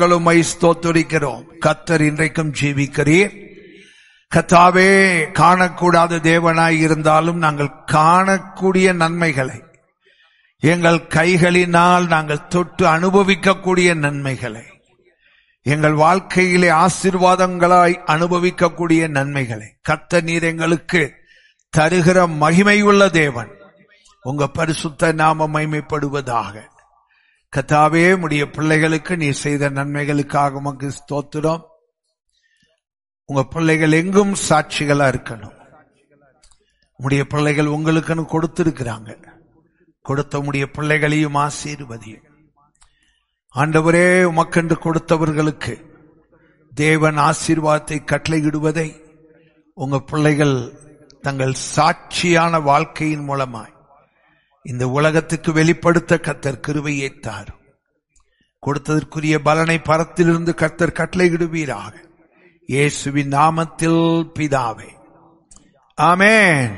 நாங்கள் உம்மை ஸ்தோத்திரிக்கிறோம். கர்த்தர் இன்றைக்கும் ஜீவிக்கிறீர். கர்த்தாவே, காணக்கூடாத தேவனாய் இருந்தாலும் நாங்கள் காணக்கூடிய நன்மைகளை, எங்கள் கைகளினால் நாங்கள் தொட்டு அனுபவிக்கக்கூடிய நன்மைகளை, எங்கள் வாழ்க்கையிலே ஆசீர்வாதங்களாய் அனுபவிக்கக்கூடிய நன்மைகளை கர்த்தர் நீர் எங்களுக்கு தருகிற மகிமையுள்ள தேவன். உங்க பரிசுத்த நாமம் மகிமைப்படுவதாக. கர்த்தாவே, உம்முடைய பிள்ளைகளுக்கு நீர் செய்த நன்மைகளுக்காக உமக்கு ஸ்தோத்திரம். உங்க பிள்ளைகள் எங்கும் சாட்சிகளா இருக்கணும். உம்முடைய பிள்ளைகள் உங்களுக்குன்னு கொடுத்திருக்கிறாங்க. கொடுத்த உம்முடைய பிள்ளைகளையும் ஆசீர்வதியும். ஆண்டவரே, உமக்கென்று கொடுத்தவர்களுக்கு தேவன் ஆசீர்வாதத்தை கட்டளையிடுவதை உங்க பிள்ளைகள் தங்கள் சாட்சியான வாழ்க்கையின் மூலமாய் இந்த உலகத்துக்கு வெளிப்படுத்த கர்த்தர் கிருபையை தாரும். கொடுத்ததற்குரிய பலனை பரத்திலிருந்து கர்த்தர் கட்டளையிடுவீராக. இயேசுவின் நாமத்தில் பிதாவே, ஆமென்.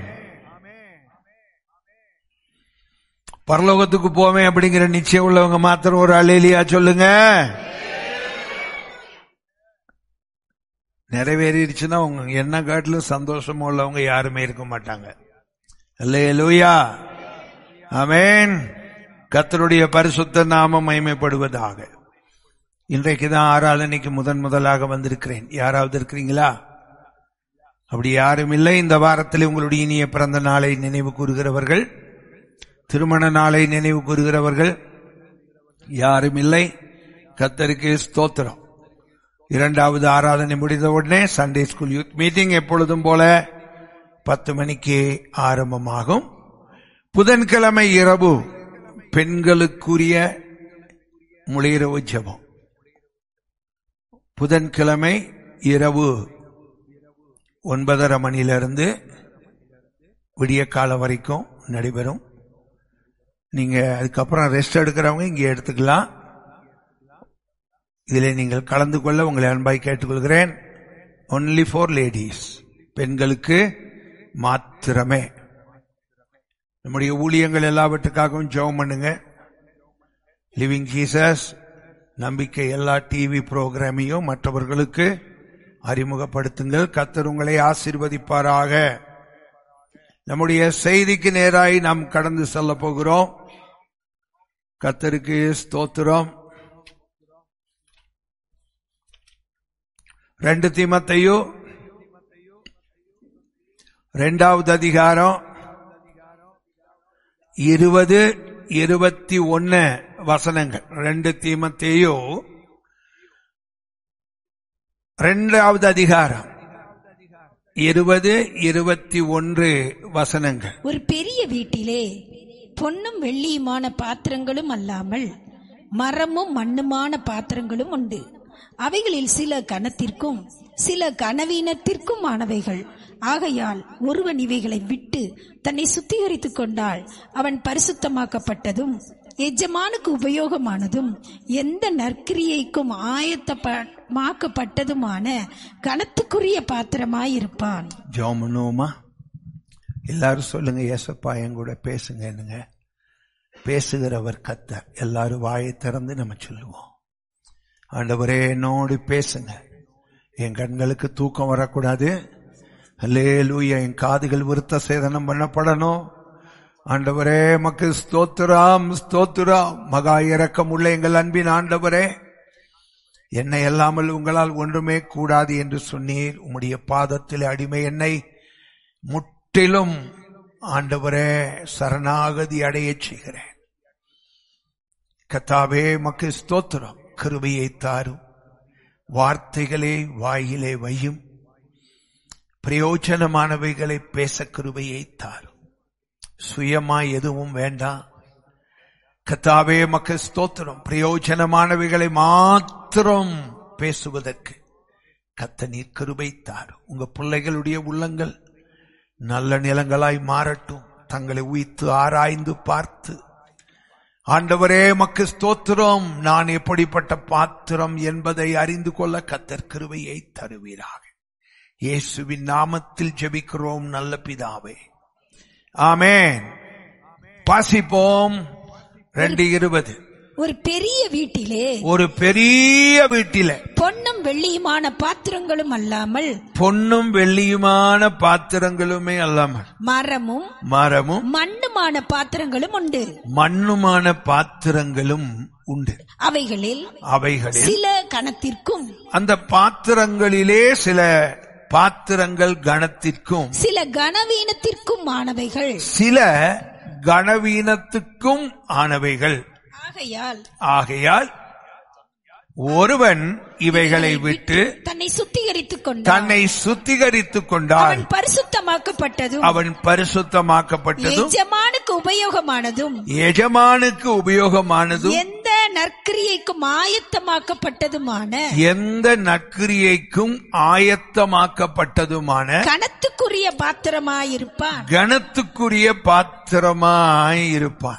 பரலோகத்துக்கு போவேன் அப்படிங்கிற நிச்சயம் உள்ளவங்க மாத்திரம் ஒரு அல்லேலூயா சொல்லுங்க. நிறைவேறிடுச்சுன்னா உங்க என்ன காட்டிலும் சந்தோஷமா உள்ளவங்க யாருமே இருக்க மாட்டாங்க. அல்லேலூயா, ஆமென். கர்த்தருடைய பரிசுத்த நாமம் மகிமைப்படுவதாக. இன்றைக்குதான் ஆராதனைக்கு முதலாக வந்திருக்கிறேன். யாராவது இருக்கிறீங்களா? அப்படி யாரும் இல்லை. இந்த வாரத்தில் உங்களுடைய இனிய பிறந்த நாளை நினைவு கூறுகிறவர்கள், திருமண நாளை நினைவு கூறுகிறவர்கள் யாரும் இல்லை. கர்த்தருக்கு ஸ்தோத்திரம். இரண்டாவது ஆராதனை முடிந்த உடனே சண்டே ஸ்கூல் யூத் மீட்டிங் எப்பொழுதும் போல 10 மணிக்கு ஆரம்பமாகும். புதன்கிழமை இரவு பெண்களுக்குரிய முளையிரவு ஜெபம். புதன்கிழமை இரவு 9:30 மணியிலிருந்து விடிய காலம் வரைக்கும் நடைபெறும். நீங்க அதுக்கப்புறம் ரெஸ்ட் எடுக்கிறவங்க இங்கே எடுத்துக்கலாம். இதில் நீங்கள் கலந்து கொள்ள உங்களை அன்பாய் கேட்டுக்கொள்கிறேன். ஒன்லி ஃபார் லேடிஸ், பெண்களுக்கு மாத்திரமே. நம்முடைய ஊழியங்கள் எல்லாவற்றுக்காகவும் ஜெபம் பண்ணுங்க. லிவிங் ஜீசஸ் நம்பிக்கை எல்லா டிவி புரோகிராமையும் மற்றவர்களுக்கு அறிமுகப்படுத்துங்கள். கர்த்தர் உங்களை ஆசீர்வதிப்பாராக. நம்முடைய செய்திக்கு நேராய் நாம் கடந்து செல்ல போகிறோம். கர்த்தருக்கு ஸ்தோத்திரம். 2 தீமோத்தேயு 2வது அதிகாரம் 20-21 வசனங்கள். 2 தீமோத்தேயு 2வது அதிகாரம் 20-21 வசனங்கள். ஒரு பெரிய வீட்டிலே பொன்னும் வெள்ளியுமான பாத்திரங்களும் அல்லாமல் மரமும் மண்ணுமான பாத்திரங்களும் உண்டு. அவைகளில் சில கனத்திற்கும் சில கனவீனத்திற்கும் ஆனவைகள். ஆகையால் ஒருவன் இவைகளை விட்டு தன்னை சுத்திகரித்துக் கொண்டால் அவன் பரிசுத்தமாக்கப்பட்டதும் எஜமானுக்கு உபயோகமானதும் எந்த நற்கிரியைக்கும் ஆயத்தமாக்கப்பட்டதுமான கனத்துக்குரிய பாத்திரமாயிருப்பான். ஜோமனோமா எல்லாரும் சொல்லுங்க, ஏசப்பா என் கூட பேசுங்க. என்னங்க பேசுகிறவர் கர்த்தர். எல்லாரும் வாயை திறந்து நம்ம சொல்லுவோம், ஆண்டவரே என்னோடு பேசுங்க. என் கண்களுக்கு தூக்கம் வரக்கூடாது. அல்லேலூயா. என் காதுகள் விருத்த சேதனம் பண்ணப்படணும். ஆண்டவரே மக்கு ஸ்தோத்திரம், ஸ்தோத்திரம். மகா இரக்கம் உள்ள எங்கள் அன்பின் ஆண்டவரே, என்னை அல்லாமல் உங்களால் ஒன்றுமே கூடாது என்று சொன்னீர். உம்முடைய பாதத்தில் அடிமை என்னை முற்றிலும் ஆண்டவரே சரணாகதி அடைய செய்கிறேன். கர்த்தாவே மக்கு ஸ்தோத்திரம். கிருபையை தாரும். வார்த்தைகளே வாயிலே வையும். பிரயோஜனமானவைகளை பேச கிருபையை தாரும். சுயமாய் எதுவும் வேண்டாம். கர்த்தாவே மக்கு ஸ்தோத்திரம். பிரயோஜனமானவைகளை மாத்திரம் பேசுவதற்கு கர்த்தர் நீர் கிருபை தாரும். உங்க பிள்ளைகளுடைய உள்ளங்கள் நல்ல நிலங்களாய் மாறட்டும். தங்களை உய்த்து ஆராய்ந்து பார்த்து, ஆண்டவரே மக்கு ஸ்தோத்திரம், நான் எப்படிப்பட்ட பாத்திரம் என்பதை அறிந்து கொள்ள கர்த்தர் கிருபையை தருவீராக. இயேசுவின் நாமத்தில் ஜெபிக்கிறோம் நல்ல பிதாவே, ஆமென். வாசிப்போம். 2:20. ஒரு பெரிய வீட்டிலே பொன்னும் வெள்ளியுமான பாத்திரங்களும் அல்லாமல் பாத்திரங்களுமே அல்லாமல் மரமும் மண்ணுமான பாத்திரங்களும் உண்டு. அவைகளில் சில கணத்திற்கும், அந்த பாத்திரங்களிலே சில பாத்திரங்கள் கணத்திற்கும், சில கனவீனத்திற்கும் ஆனவைகள். ஆகையால் ஒருவன் இவைகளை விட்டு தன்னை சுத்திகரித்துக் கொண்டால் அவன் பரிசுத்தமாக்கப்பட்டதும் எஜமானுக்கு உபயோகமானதும் எந்த நற்கிரியைக்கும் ஆயத்தமாக்கப்பட்டதுமான கணத்துக்குரிய பாத்திரமாயிருப்பான்.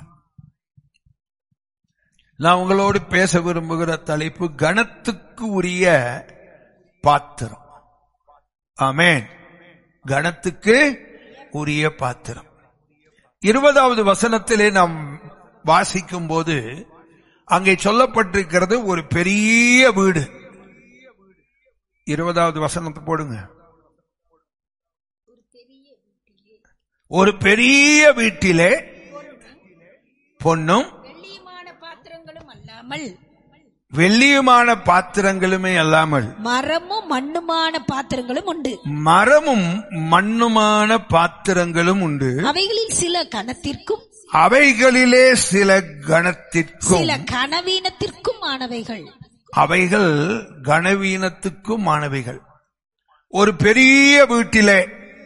நான் உங்களோடு பேச விரும்புகிற தலைப்பு கணத்துக்கு உரிய பாத்திரம். ஆமென். கணத்துக்கு உரிய பாத்திரம். 20வது வசனத்திலே நாம் வாசிக்கும் போது அங்கே சொல்லப்பட்டிருக்கிறது ஒரு பெரிய வீடு. 20வது வசனத்தை போடுங்க. ஒரு பெரிய வீட்டிலே பொன்னும் வெள்ளியுமான பாத்திரங்களுமே அல்லாமல் மரமும் மண்ணுமான பாத்திரங்களும் உண்டு. அவைகளிலே சில கணத்திற்கும் சில கனவீனத்திற்கும் ஆனவைகள். ஒரு பெரிய வீட்டிலே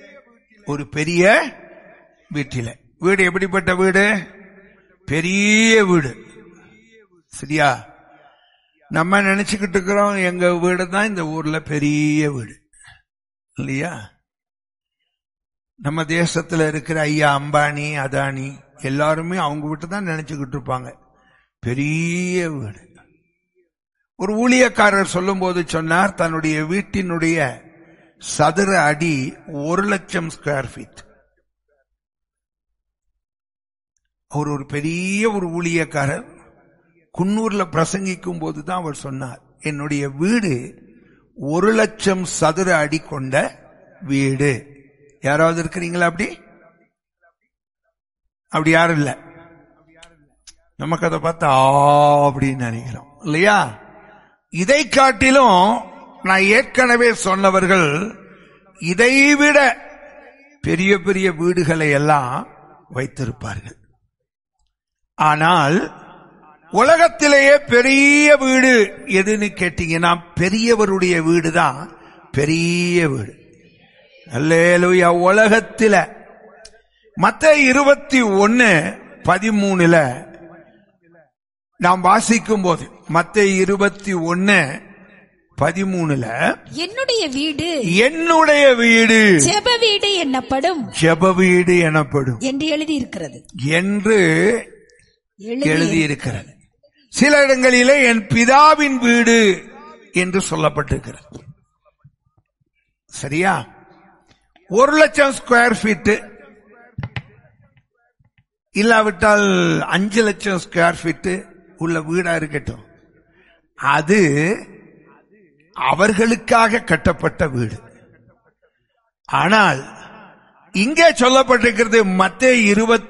வீடு எப்படிப்பட்ட வீடு? பெரிய வீடு. சரியா? நம்ம நினைச்சுக்கிட்டு இருக்கிறோம் எங்க வீடு தான் இந்த ஊர்ல பெரிய வீடு இல்லையா? நம்ம தேசத்துல இருக்கிற ஐயா அம்பானி, அதானி எல்லாருமே அவங்க வீட்டு தான் நினைச்சுக்கிட்டு இருப்பாங்க பெரிய வீடு. ஒரு ஊழியக்காரர் சொல்லும் போது சொன்னார், தன்னுடைய வீட்டினுடைய சதுர அடி 1,00,000 ஸ்கொயர் ஃபீட். அவர் ஒரு பெரிய ஒரு ஊழியக்காரர். குன்னூர்ல பிரசங்கிக்கும் போதுதான் அவர் சொன்னார், என்னுடைய வீடு 1,00,000 சதுர அடி கொண்ட வீடு. யாராவது இருக்கிறீங்களா அப்படி? யாரும் இல்ல. நமக்கு அதை பார்த்தா அப்படின்னு நினைக்கிறோம் இல்லையா? இதை காட்டிலும் நான் ஏற்கனவே சொன்னவர்கள் இதைவிட பெரிய பெரிய வீடுகளை எல்லாம் வைத்திருப்பார்கள். ஆனால் உலகத்திலேயே பெரிய வீடு எதுன்னு கேட்டீங்கன்னா பெரியவருடைய வீடு தான் பெரிய வீடு. அல்லேலூயா. உலகத்தில மத்தேயு 21:13 நாம் வாசிக்கும் போது, மத்தேயு 21:13 என்னுடைய வீடு ஜெப வீடு எனப்படும் என்று எழுதியிருக்கிறது சில இடங்களிலே என் பிதாவின் வீடு என்று சொல்லப்பட்டிருக்கிறது. சரியா? 1,00,000 ஸ்கொயர் ஃபீட் இல்லாவிட்டால் 5,00,000 ஸ்கொயர் ஃபீட் உள்ள வீடா இருக்கட்டும், அது அவர்களுக்காக கட்டப்பட்ட வீடு. ஆனால் இங்கே சொல்லப்பட்டிருக்கிறது மத்தேயு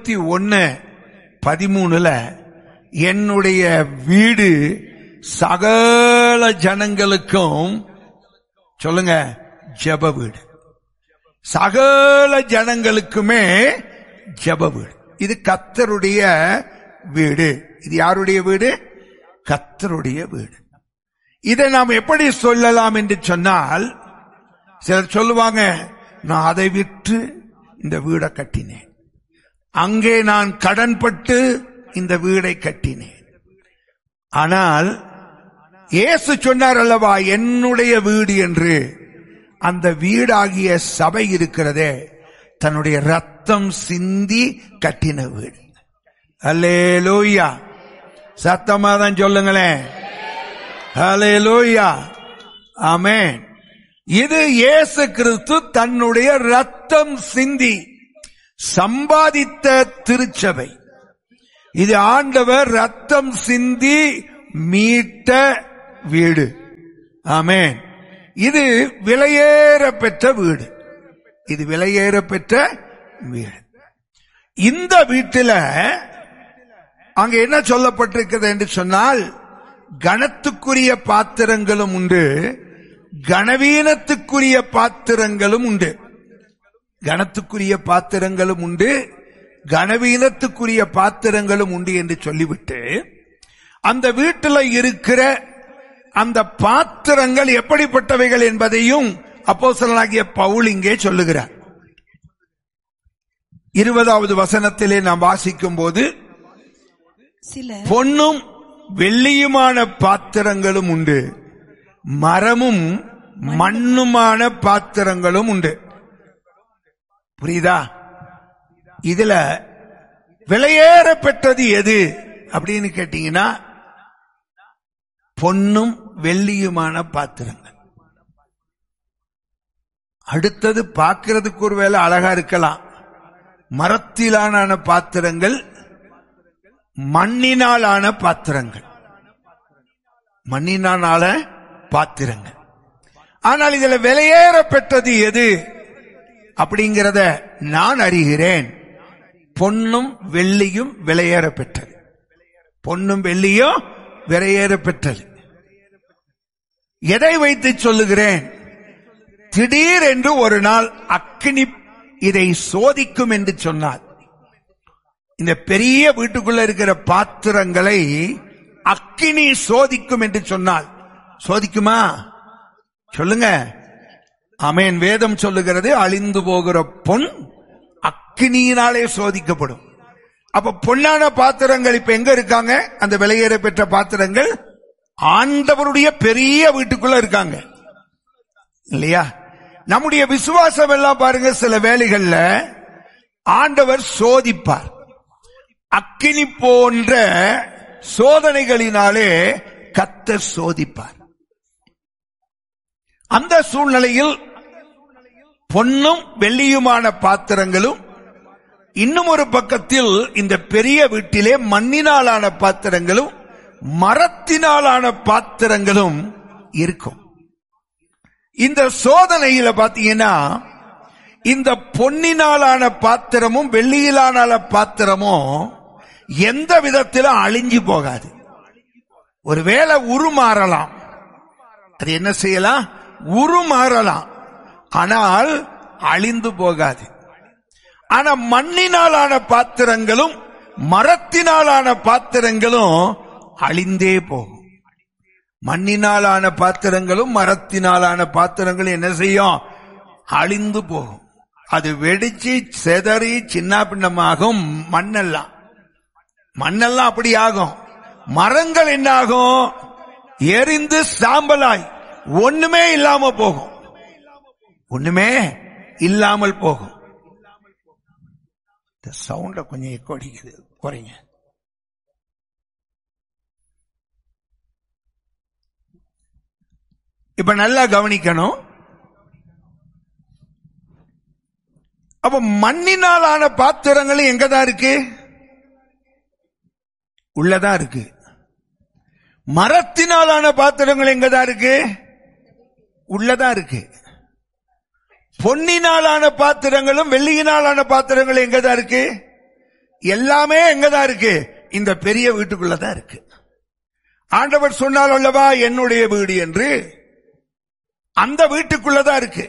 21:13 என்னுடைய வீடு சகல ஜனங்களுக்கும், சொல்லுங்க, ஜெப வீடு. சகல ஜனங்களுக்குமே ஜெப வீடு. இது கர்த்தருடைய வீடு. இது யாருடைய வீடு? கர்த்தருடைய வீடு. இதை நாம் எப்படி சொல்லலாம் என்று சொன்னால், சிலர் சொல்லுவாங்க, நான் அதை விற்று இந்த வீடை கட்டினேன், அங்கே நான் கடன்பட்டு இந்த வீடை கட்டினேன். ஆனால் இயேசு சொன்னார் அல்லவா, என்னுடைய வீடு என்று. அந்த வீடாகிய சபை இருக்கிறதே, தன்னுடைய ரத்தம் சிந்தி கட்டின வீடு. அல்லேலூயா. சத்தமா தான் சொல்லுங்களேன். அல்லேலூயா. ஆமென். இது இயேசு கிறிஸ்து தன்னுடைய ரத்தம் சிந்தி சம்பாதித்த திருச்சபை. இது ஆண்டவர் ரத்தம் சிந்தி மீட்ட வீடு. ஆமென். இது விலையேற பெற்ற வீடு. இது விலையேற பெற்ற வீடு. இந்த வீட்டில அங்க என்ன சொல்லப்பட்டிருக்கிறது என்று சொன்னால், கனத்துக்குரிய பாத்திரங்களும் உண்டு, கனவீனத்துக்குரிய பாத்திரங்களும் உண்டு. கனத்துக்குரிய பாத்திரங்களும் உண்டு, கனவீனத்துக்குரிய பாத்திரங்களும் உண்டு என்று சொல்லிவிட்டு, அந்த வீட்டில் இருக்கிற அந்த பாத்திரங்கள் எப்படிப்பட்டவைகள் என்பதையும் அப்போஸ்தலனாகிய பவுல் இங்கே சொல்லுகிறார். 20வது வசனத்திலே நாம் வாசிக்கும் போது, பொன்னும் வெள்ளியுமான பாத்திரங்களும் உண்டு, மரமும் மண்ணுமான பாத்திரங்களும் உண்டு. புரியுதா? இதுல விலையேற பெற்றது எது அப்படின்னு கேட்டீங்கன்னா, பொன்னும் வெள்ளியுமான பாத்திரங்கள். அடுத்தது பார்க்கிறதுக்கு ஒருவேளை அழகா இருக்கலாம், மரத்திலான பாத்திரங்கள், மண்ணினாலான பாத்திரங்கள், மண்ணினாலான பாத்திரங்கள். ஆனால் இதுல விலையேற பெற்றது எது அப்படிங்கிறத நான் அறிகிறேன். பொன்னும் வெள்ளியும் விலையேற பெற்றது. பொன்னும் வெள்ளியும் விலையேற பெற்றது. எதை வைத்து சொல்லுகிறேன்? திடீரென்று ஒரு நாள் அக்கினி இதை சோதிக்கும் என்று சொன்னார். இந்த பெரிய வீட்டுக்குள்ள இருக்கிற பாத்திரங்களை அக்கினி சோதிக்கும் என்று சொன்னால் சோதிக்குமா? சொல்லுங்க. ஆமென். வேதம் சொல்லுகிறது, அழிந்து போகிற பொன் அக்கினியினாலே சோதிக்கப்படும். அப்ப பொன்னான பாத்திரங்கள் இப்ப எங்க இருக்காங்க? அந்த விலையேற பெற்ற பாத்திரங்கள் ஆண்டவருடைய பெரிய வீட்டுக்குள்ள இருக்காங்க, இல்லையா? நம்முடைய விசுவாசம் எல்லாம் பாருங்க, சில வேளைகள்ல ஆண்டவர் சோதிப்பார். அக்கினி போன்ற சோதனைகளினாலே கர்த்தர் சோதிப்பார். அந்த சூழ்நிலையில் பொன்னும் வெள்ளியுமான பாத்திரங்களும், இன்னும் ஒரு பக்கத்தில் இந்த பெரிய வீட்டிலே மண்ணினாலான பாத்திரங்களும் மரத்தினாலான பாத்திரங்களும் இருக்கும். இந்த சோதனையில பாத்தீங்கன்னா, இந்த பொன்னினாலான பாத்திரமும் வெள்ளியிலான பாத்திரமும் எந்த விதத்திலும் அழிஞ்சு போகாது. ஒருவேளை உருமாறலாம், அது என்ன செய்யலாம்? உருமாறலாம், ஆனால் அழிந்து போகாது. ஆனா மண்ணினாலான பாத்திரங்களும் மரத்தினாலான பாத்திரங்களும் அழிந்தே போகும். மண்ணினாலான பாத்திரங்களும் மரத்தினாலான பாத்திரங்களும் என்ன செய்யும்? அழிந்து போகும். அது வெடிச்சு செதறி சின்ன பின்னமாகும். மண்ணெல்லாம் அப்படி ஆகும். மரங்கள் என்ன ஆகும்? எரிந்து சாம்பலாய் ஒண்ணுமே இல்லாம போகும். ஒண்ணுமே இல்லாமல் போகும். இந்த சவுண்ட கொஞ்சம் எக்கோ அடிக்குது, குறைங்க. இப்ப நல்லா கவனிக்கணும். அப்ப மண்ணினாலான பாத்திரங்கள் எங்கதான் இருக்கு? உள்ளதான் இருக்கு. மரத்தினாலான பாத்திரங்கள் எங்கதான் இருக்கு? உள்ளதான் இருக்கு. பொன்னினாலான பாத்திரங்களும் வெள்ளியினாலான பாத்திரங்கள் எங்கதான் இருக்கு? எல்லாமே எங்கதான் இருக்கு? இந்த பெரிய வீட்டுக்குள்ளதான் இருக்கு. ஆண்டவர் சொன்னால் அல்லவா என்னுடைய வீடு என்று, அந்த வீட்டுக்குள்ளதான் இருக்கு.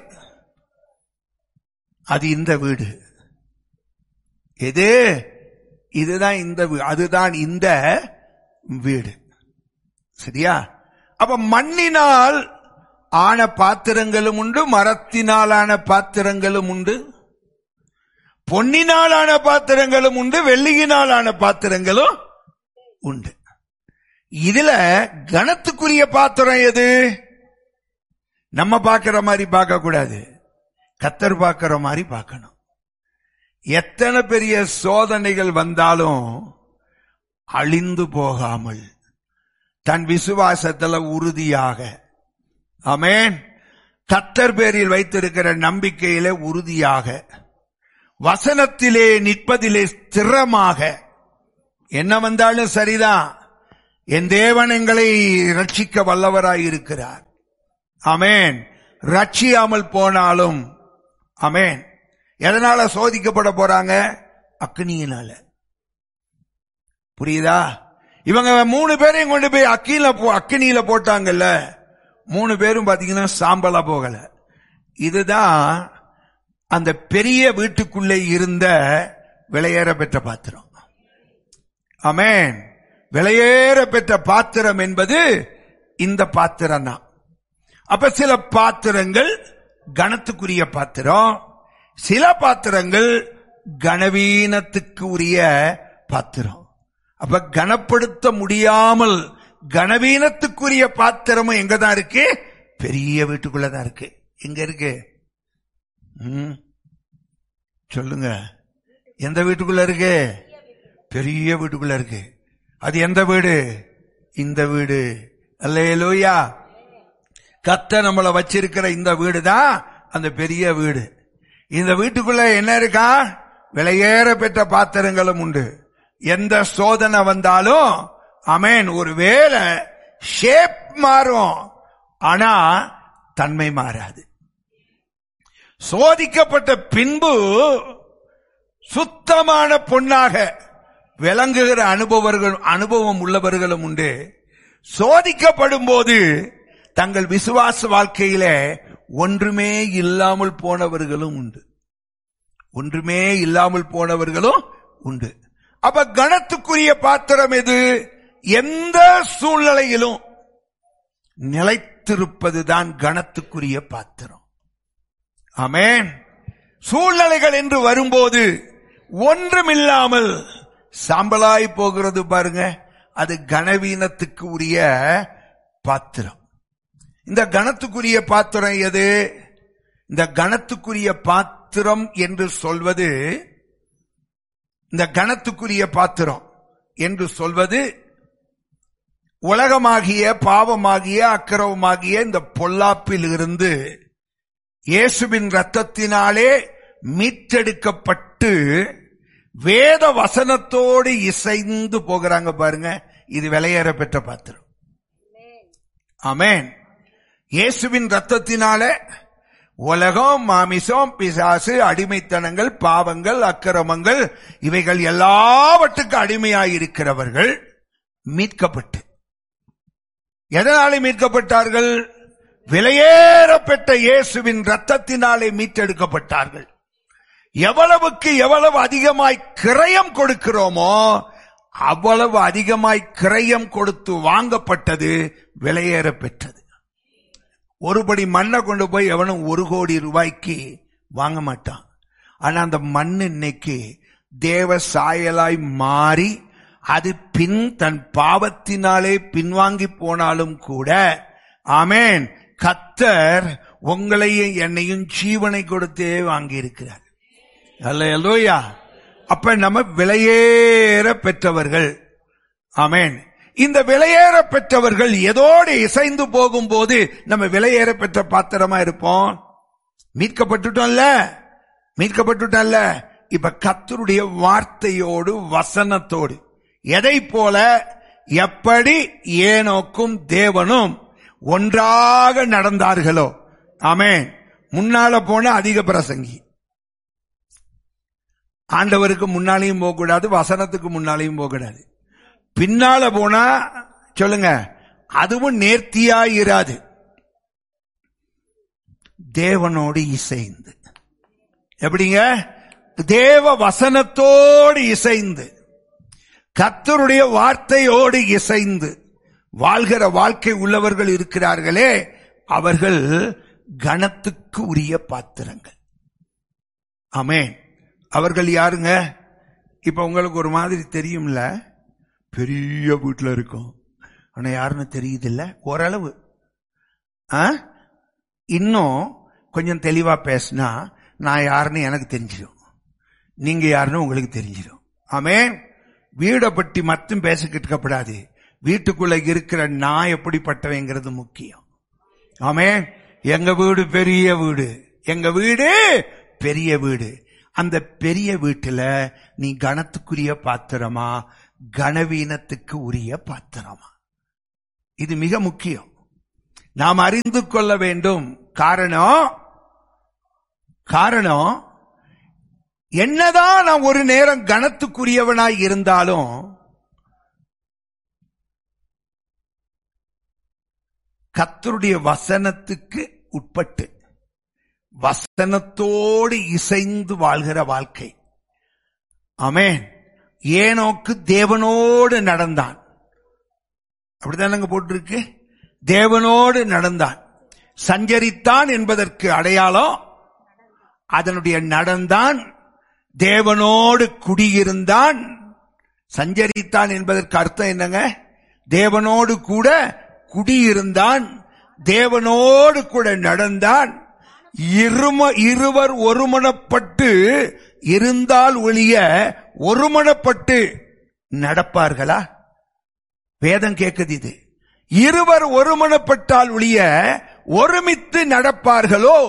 அது இந்த வீடு. எது? இதுதான் இந்த வீடு, அதுதான் இந்த வீடு. சரியா? அப்ப மண்ணினால் ஆன பாத்திரங்களும் உண்டு, மரத்தினாலான பாத்திரங்களும் உண்டு, பொன்னினாலான பாத்திரங்களும் உண்டு, வெள்ளியினாலான பாத்திரங்களும் உண்டு. இதுல கனத்துக்குரிய பாத்திரம் எது? நம்ம பார்க்கிற மாதிரி பார்க்க கூடாது, கர்த்தர் பார்க்கிற மாதிரி பார்க்கணும். எத்தனை பெரிய சோதனைகள் வந்தாலும் அழிந்து போகாமல் தன் விசுவாசத்துல உறுதியாக, ஆமென், கர்த்தர் பேரில் வைத்திருக்கிற நம்பிக்கையிலே உறுதியாக, வசனத்திலே நிற்பதிலே ஸ்திரமாக என்ன வந்தாலும் சரிதான், என் தேவன் எங்களை ரட்சிக்க வல்லவராய் இருக்கிறார். ஆமென். ரட்சியாமல் போனாலும் ஆமென். எதனால சோதிக்கப்பட போறாங்க? அக்கினியினால. புரியுதா? இவங்க 3 பேரையும் கொண்டு போய் அக்கினியில போட்டாங்கல்ல, 3 பேரும் பாத்தீங்கன்னா சாம்பலா போகல. இதுதான் அந்த பெரிய வீட்டுக்குள்ளே இருந்த விலையேற பெற்ற பாத்திரம். ஆமென். விலையேற பெற்ற பாத்திரம் என்பது இந்த பாத்திரம் தான். அப்ப சில பாத்திரங்கள் கனத்துக்குரிய பாத்திரம், சில பாத்திரங்கள் கனவீனத்துக்கு உரிய பாத்திரம். அப்ப கனப்படுத்த முடியாமல் கனவீனத்துக்குரிய பாத்திரமும் எங்கதான் இருக்கு? பெரிய வீட்டுக்குள்ளதான் இருக்கு. எங்க இருக்கு? சொல்லுங்க. எந்த வீட்டுக்குள்ள இருக்கு? பெரிய வீட்டுக்குள்ள இருக்கு. அது எந்த வீடு? இந்த வீடு. அல்லேலூயா. கர்த்தர் நம்மளை வச்சிருக்கிற இந்த வீடு தான் அந்த பெரிய வீடு. இந்த வீட்டுக்குள்ள என்ன இருக்கா? விலையேற பெற்ற பாத்திரங்களும் உண்டு. எந்த சோதனை வந்தாலும் ஆமென், ஒருவேளை ஷேப் மாறும், ஆனா தன்மை மாறாது. சோதிக்கப்பட்ட பின்பு சுத்தமான பொன்னாக விளங்குகிற அனுபவம் உள்ளவர்களும் உண்டு. சோதிக்கப்படும் போது தங்கள் விசுவாச வாழ்க்கையில ஒன்றுமே இல்லாமல் போனவர்களும் உண்டு. ஒன்றுமே இல்லாமல் போனவர்களும் உண்டு. அப்ப கனத்துக்குரிய பாத்திரம் எது? எந்த சூழ்நிலையிலும் நிலைத்திருப்பதுதான் கனத்துக்குரிய பாத்திரம். ஆமென். சூழ்நிலைகள் என்று வரும்போது ஒன்றுமில்லாமல் சாம்பலாய் போகிறது பாருங்க, அது கனவீனத்துக்கு உரிய பாத்திரம். இந்த கனத்துக்குரிய பாத்திரம் எது? இந்த கனத்துக்குரிய பாத்திரம் என்று சொல்வது, இந்த கனத்துக்குரிய பாத்திரம் என்று சொல்வது உலகமாகிய பாவமாகிய அக்கிரமமாகிய இந்த பொல்லாப்பில் இருந்து இயேசுவின் இரத்தத்தினாலே மீட்டெடுக்கப்பட்டு வேத வசனத்தோடு இசைந்து போகிறாங்க பாருங்க. இது விலையேற பெற்ற பாத்திரம். ஆமென். இயேசுவின் இரத்தத்தினால உலகம், மாமிசம், பிசாசு, அடிமைத்தனங்கள், பாவங்கள், அக்கிரமங்கள் இவைகள் எல்லாவற்றுக்கும் அடிமையாயிருக்கிறவர்கள் மீட்கப்பட்டு, எதனாலே மீட்கப்பட்டார்கள்? விலையேற பெற்ற இயேசுவின் இரத்தத்தினாலே மீட்டெடுக்கப்பட்டார்கள். எவ்வளவுக்கு எவ்வளவு அதிகமாய் கிரயம் கொடுக்கிறோமோ அவ்வளவு அதிகமாய் கிரயம் கொடுத்து வாங்கப்பட்டது விலையேற பெற்றது. ஒருபடி மண்ணை கொண்டு போய் எவனும் 1 கோடி ரூபாய்க்கு வாங்க மாட்டான். ஆனா அந்த மண் இன்னைக்கு தேவ சாயலாய் மாறி அது பின் தன் பாவத்தினாலே பின்வாங்கி போனாலும் கூட ஆமென், கர்த்தர் உங்களையும் என்னையும் ஜீவனை கொடுத்தே வாங்கி இருக்கிறார். அல்லேலூயா. அப்ப நம்ம விலையேற பெற்றவர்கள். ஆமென். இந்த விலையேற பெற்றவர்கள் எதோடு இசைந்து போகும்போது நம்ம விலையேற பெற்ற பாத்திரமா இருப்போம். மீட்கப்பட்டுட்டோம்ல. இப்ப கர்த்தருடைய வார்த்தையோடு வசனத்தோடு எதை போல எப்படி ஏனோக்கும் தேவனும் ஒன்றாக நடந்தார்களோ. ஆமென். முன்னால போன அதிக பிரசங்கி, ஆண்டவருக்கு முன்னாலையும் போக கூடாது, வசனத்துக்கு முன்னாலையும் போக கூடாது. பின்னால போனா சொல்லுங்க, அதுவும் நேர்த்தியாயிராது. தேவனோடு இசைந்து, எப்படிங்க? தேவ வசனத்தோடு இசைந்து, கர்த்தருடைய வார்த்தையோடு இசைந்து வாழ்கிற வாழ்க்கை உள்ளவர்கள் இருக்கிறார்களே, அவர்கள் கனத்துக்கு உரிய பாத்திரங்கள். ஆமென். அவர்கள் யாருங்க? இப்ப உங்களுக்கு ஒரு மாதிரி தெரியும்ல, பெரிய வீட்டுல இருக்கும், ஆனா யாருன்னு தெரியுதில்ல. ஓரளவு இன்னும் கொஞ்சம் தெளிவா பேசினா நான் யாருன்னு எனக்கு தெரிஞ்சிடும், நீங்க யாருன்னு உங்களுக்கு தெரிஞ்சிடும். ஆமென். வீடை பற்றி மட்டும் பேசிக்கிட்டு இருக்கப்படாது. வீட்டுக்குள்ள இருக்கிற நான் எப்படிப்பட்டவங்கிறது முக்கியம். ஆமென். எங்க வீடு பெரிய வீடு, எங்க வீடு பெரிய வீடு. அந்த பெரிய வீட்டுல நீ கனத்துக்குரிய பாத்திரமா, கனவீனத்துக்கு உரிய பாத்திரமா? இது மிக முக்கியம், நாம் அறிந்து கொள்ள வேண்டும். காரணம் என்னதான் நான் ஒரு நேரம் கனத்துக்குரியவனாய் இருந்தாலும் கர்த்தருடைய வசனத்துக்கு உட்பட்டு வசனத்தோடு இசைந்து வாழ்கிற வாழ்க்கை. ஆமென். ஏனோக்கு தேவனோடு நடந்தான், அப்படித்தானங்க போட்டிருக்கு. தேவனோடு நடந்தான். சஞ்சரித்தான் என்பதற்கு அடையாளம் அதனுடைய நடந்தான். தேவனோடு குடியிருந்தான். சஞ்சரித்தான் என்பதற்கு அர்த்தம் என்னங்க? தேவனோடு கூட குடியிருந்தான், தேவனோடு கூட நடந்தான். இருவர் ஒருமனப்பட்டு இருந்தால் ஒழிய ஒருமனப்பட்டு நடப்பார்களா? வேதம் கேட்குது. இது இருவர் ஒருமனப்பட்டால் ஒழிய ஒருமித்து நடப்பார்களோ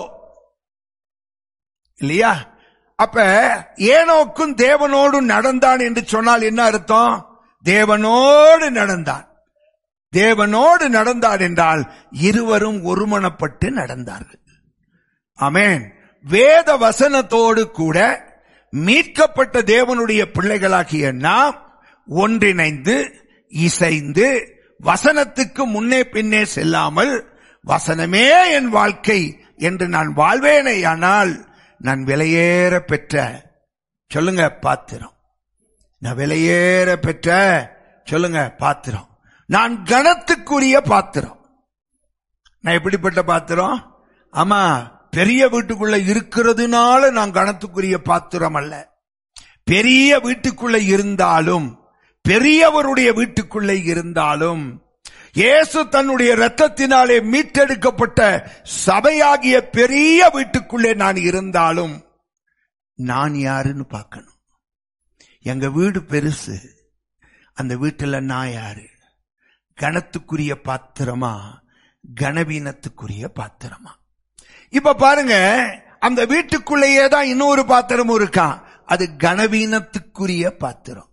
இல்லையா? அப்ப ஏனோக்கும் தேவனோடு நடந்தான் என்று சொன்னால் என்ன அர்த்தம்? தேவனோடு நடந்தான். தேவனோடு நடந்தார் என்றால் இருவரும் ஒருமனப்பட்டு நடந்தார்கள். ஆமென். வேத வசனத்தோடு கூட மீட்கப்பட்ட தேவனுடைய பிள்ளைகளாகிய நாம் ஒன்றிணைந்து இசைந்து வசனத்துக்கு முன்னே பின்னே செல்லாமல் வசனமே என் வாழ்க்கை என்று நான் வாழ்வேனேயானால் நான் விலையேற பெற்ற, சொல்லுங்க, பாத்திரம். நான் விலையேற பெற்ற, சொல்லுங்க, பாத்திரம். நான் கனத்துக்குரிய பாத்திரம். நான் எப்படிப்பட்ட பாத்திரம்? ஆமா, பெரிய வீட்டுக்குள்ள இருக்கிறதுனால நான் கனத்துக்குரிய பாத்திரம் அல்ல. பெரிய வீட்டுக்குள்ள இருந்தாலும், பெரியவருடைய வீட்டுக்குள்ளே இருந்தாலும், இயேசு தன்னுடைய இரத்தத்தினாலே மீட்டெடுக்கப்பட்ட சபையாகிய பெரிய வீட்டுக்குள்ளே நான் இருந்தாலும் நான் யாருன்னு பார்க்கணும். எங்க வீடு பெருசு, அந்த வீட்டுல நான் யாரு? கனத்துக்குரிய பாத்திரமா, கனவீனத்துக்குரிய பாத்திரமா? இப்ப பாருங்க, அந்த வீட்டுக்குள்ளேயே தான் இன்னொரு பாத்திரமும் இருக்கான். அது கனவீனத்துக்குரிய பாத்திரம்.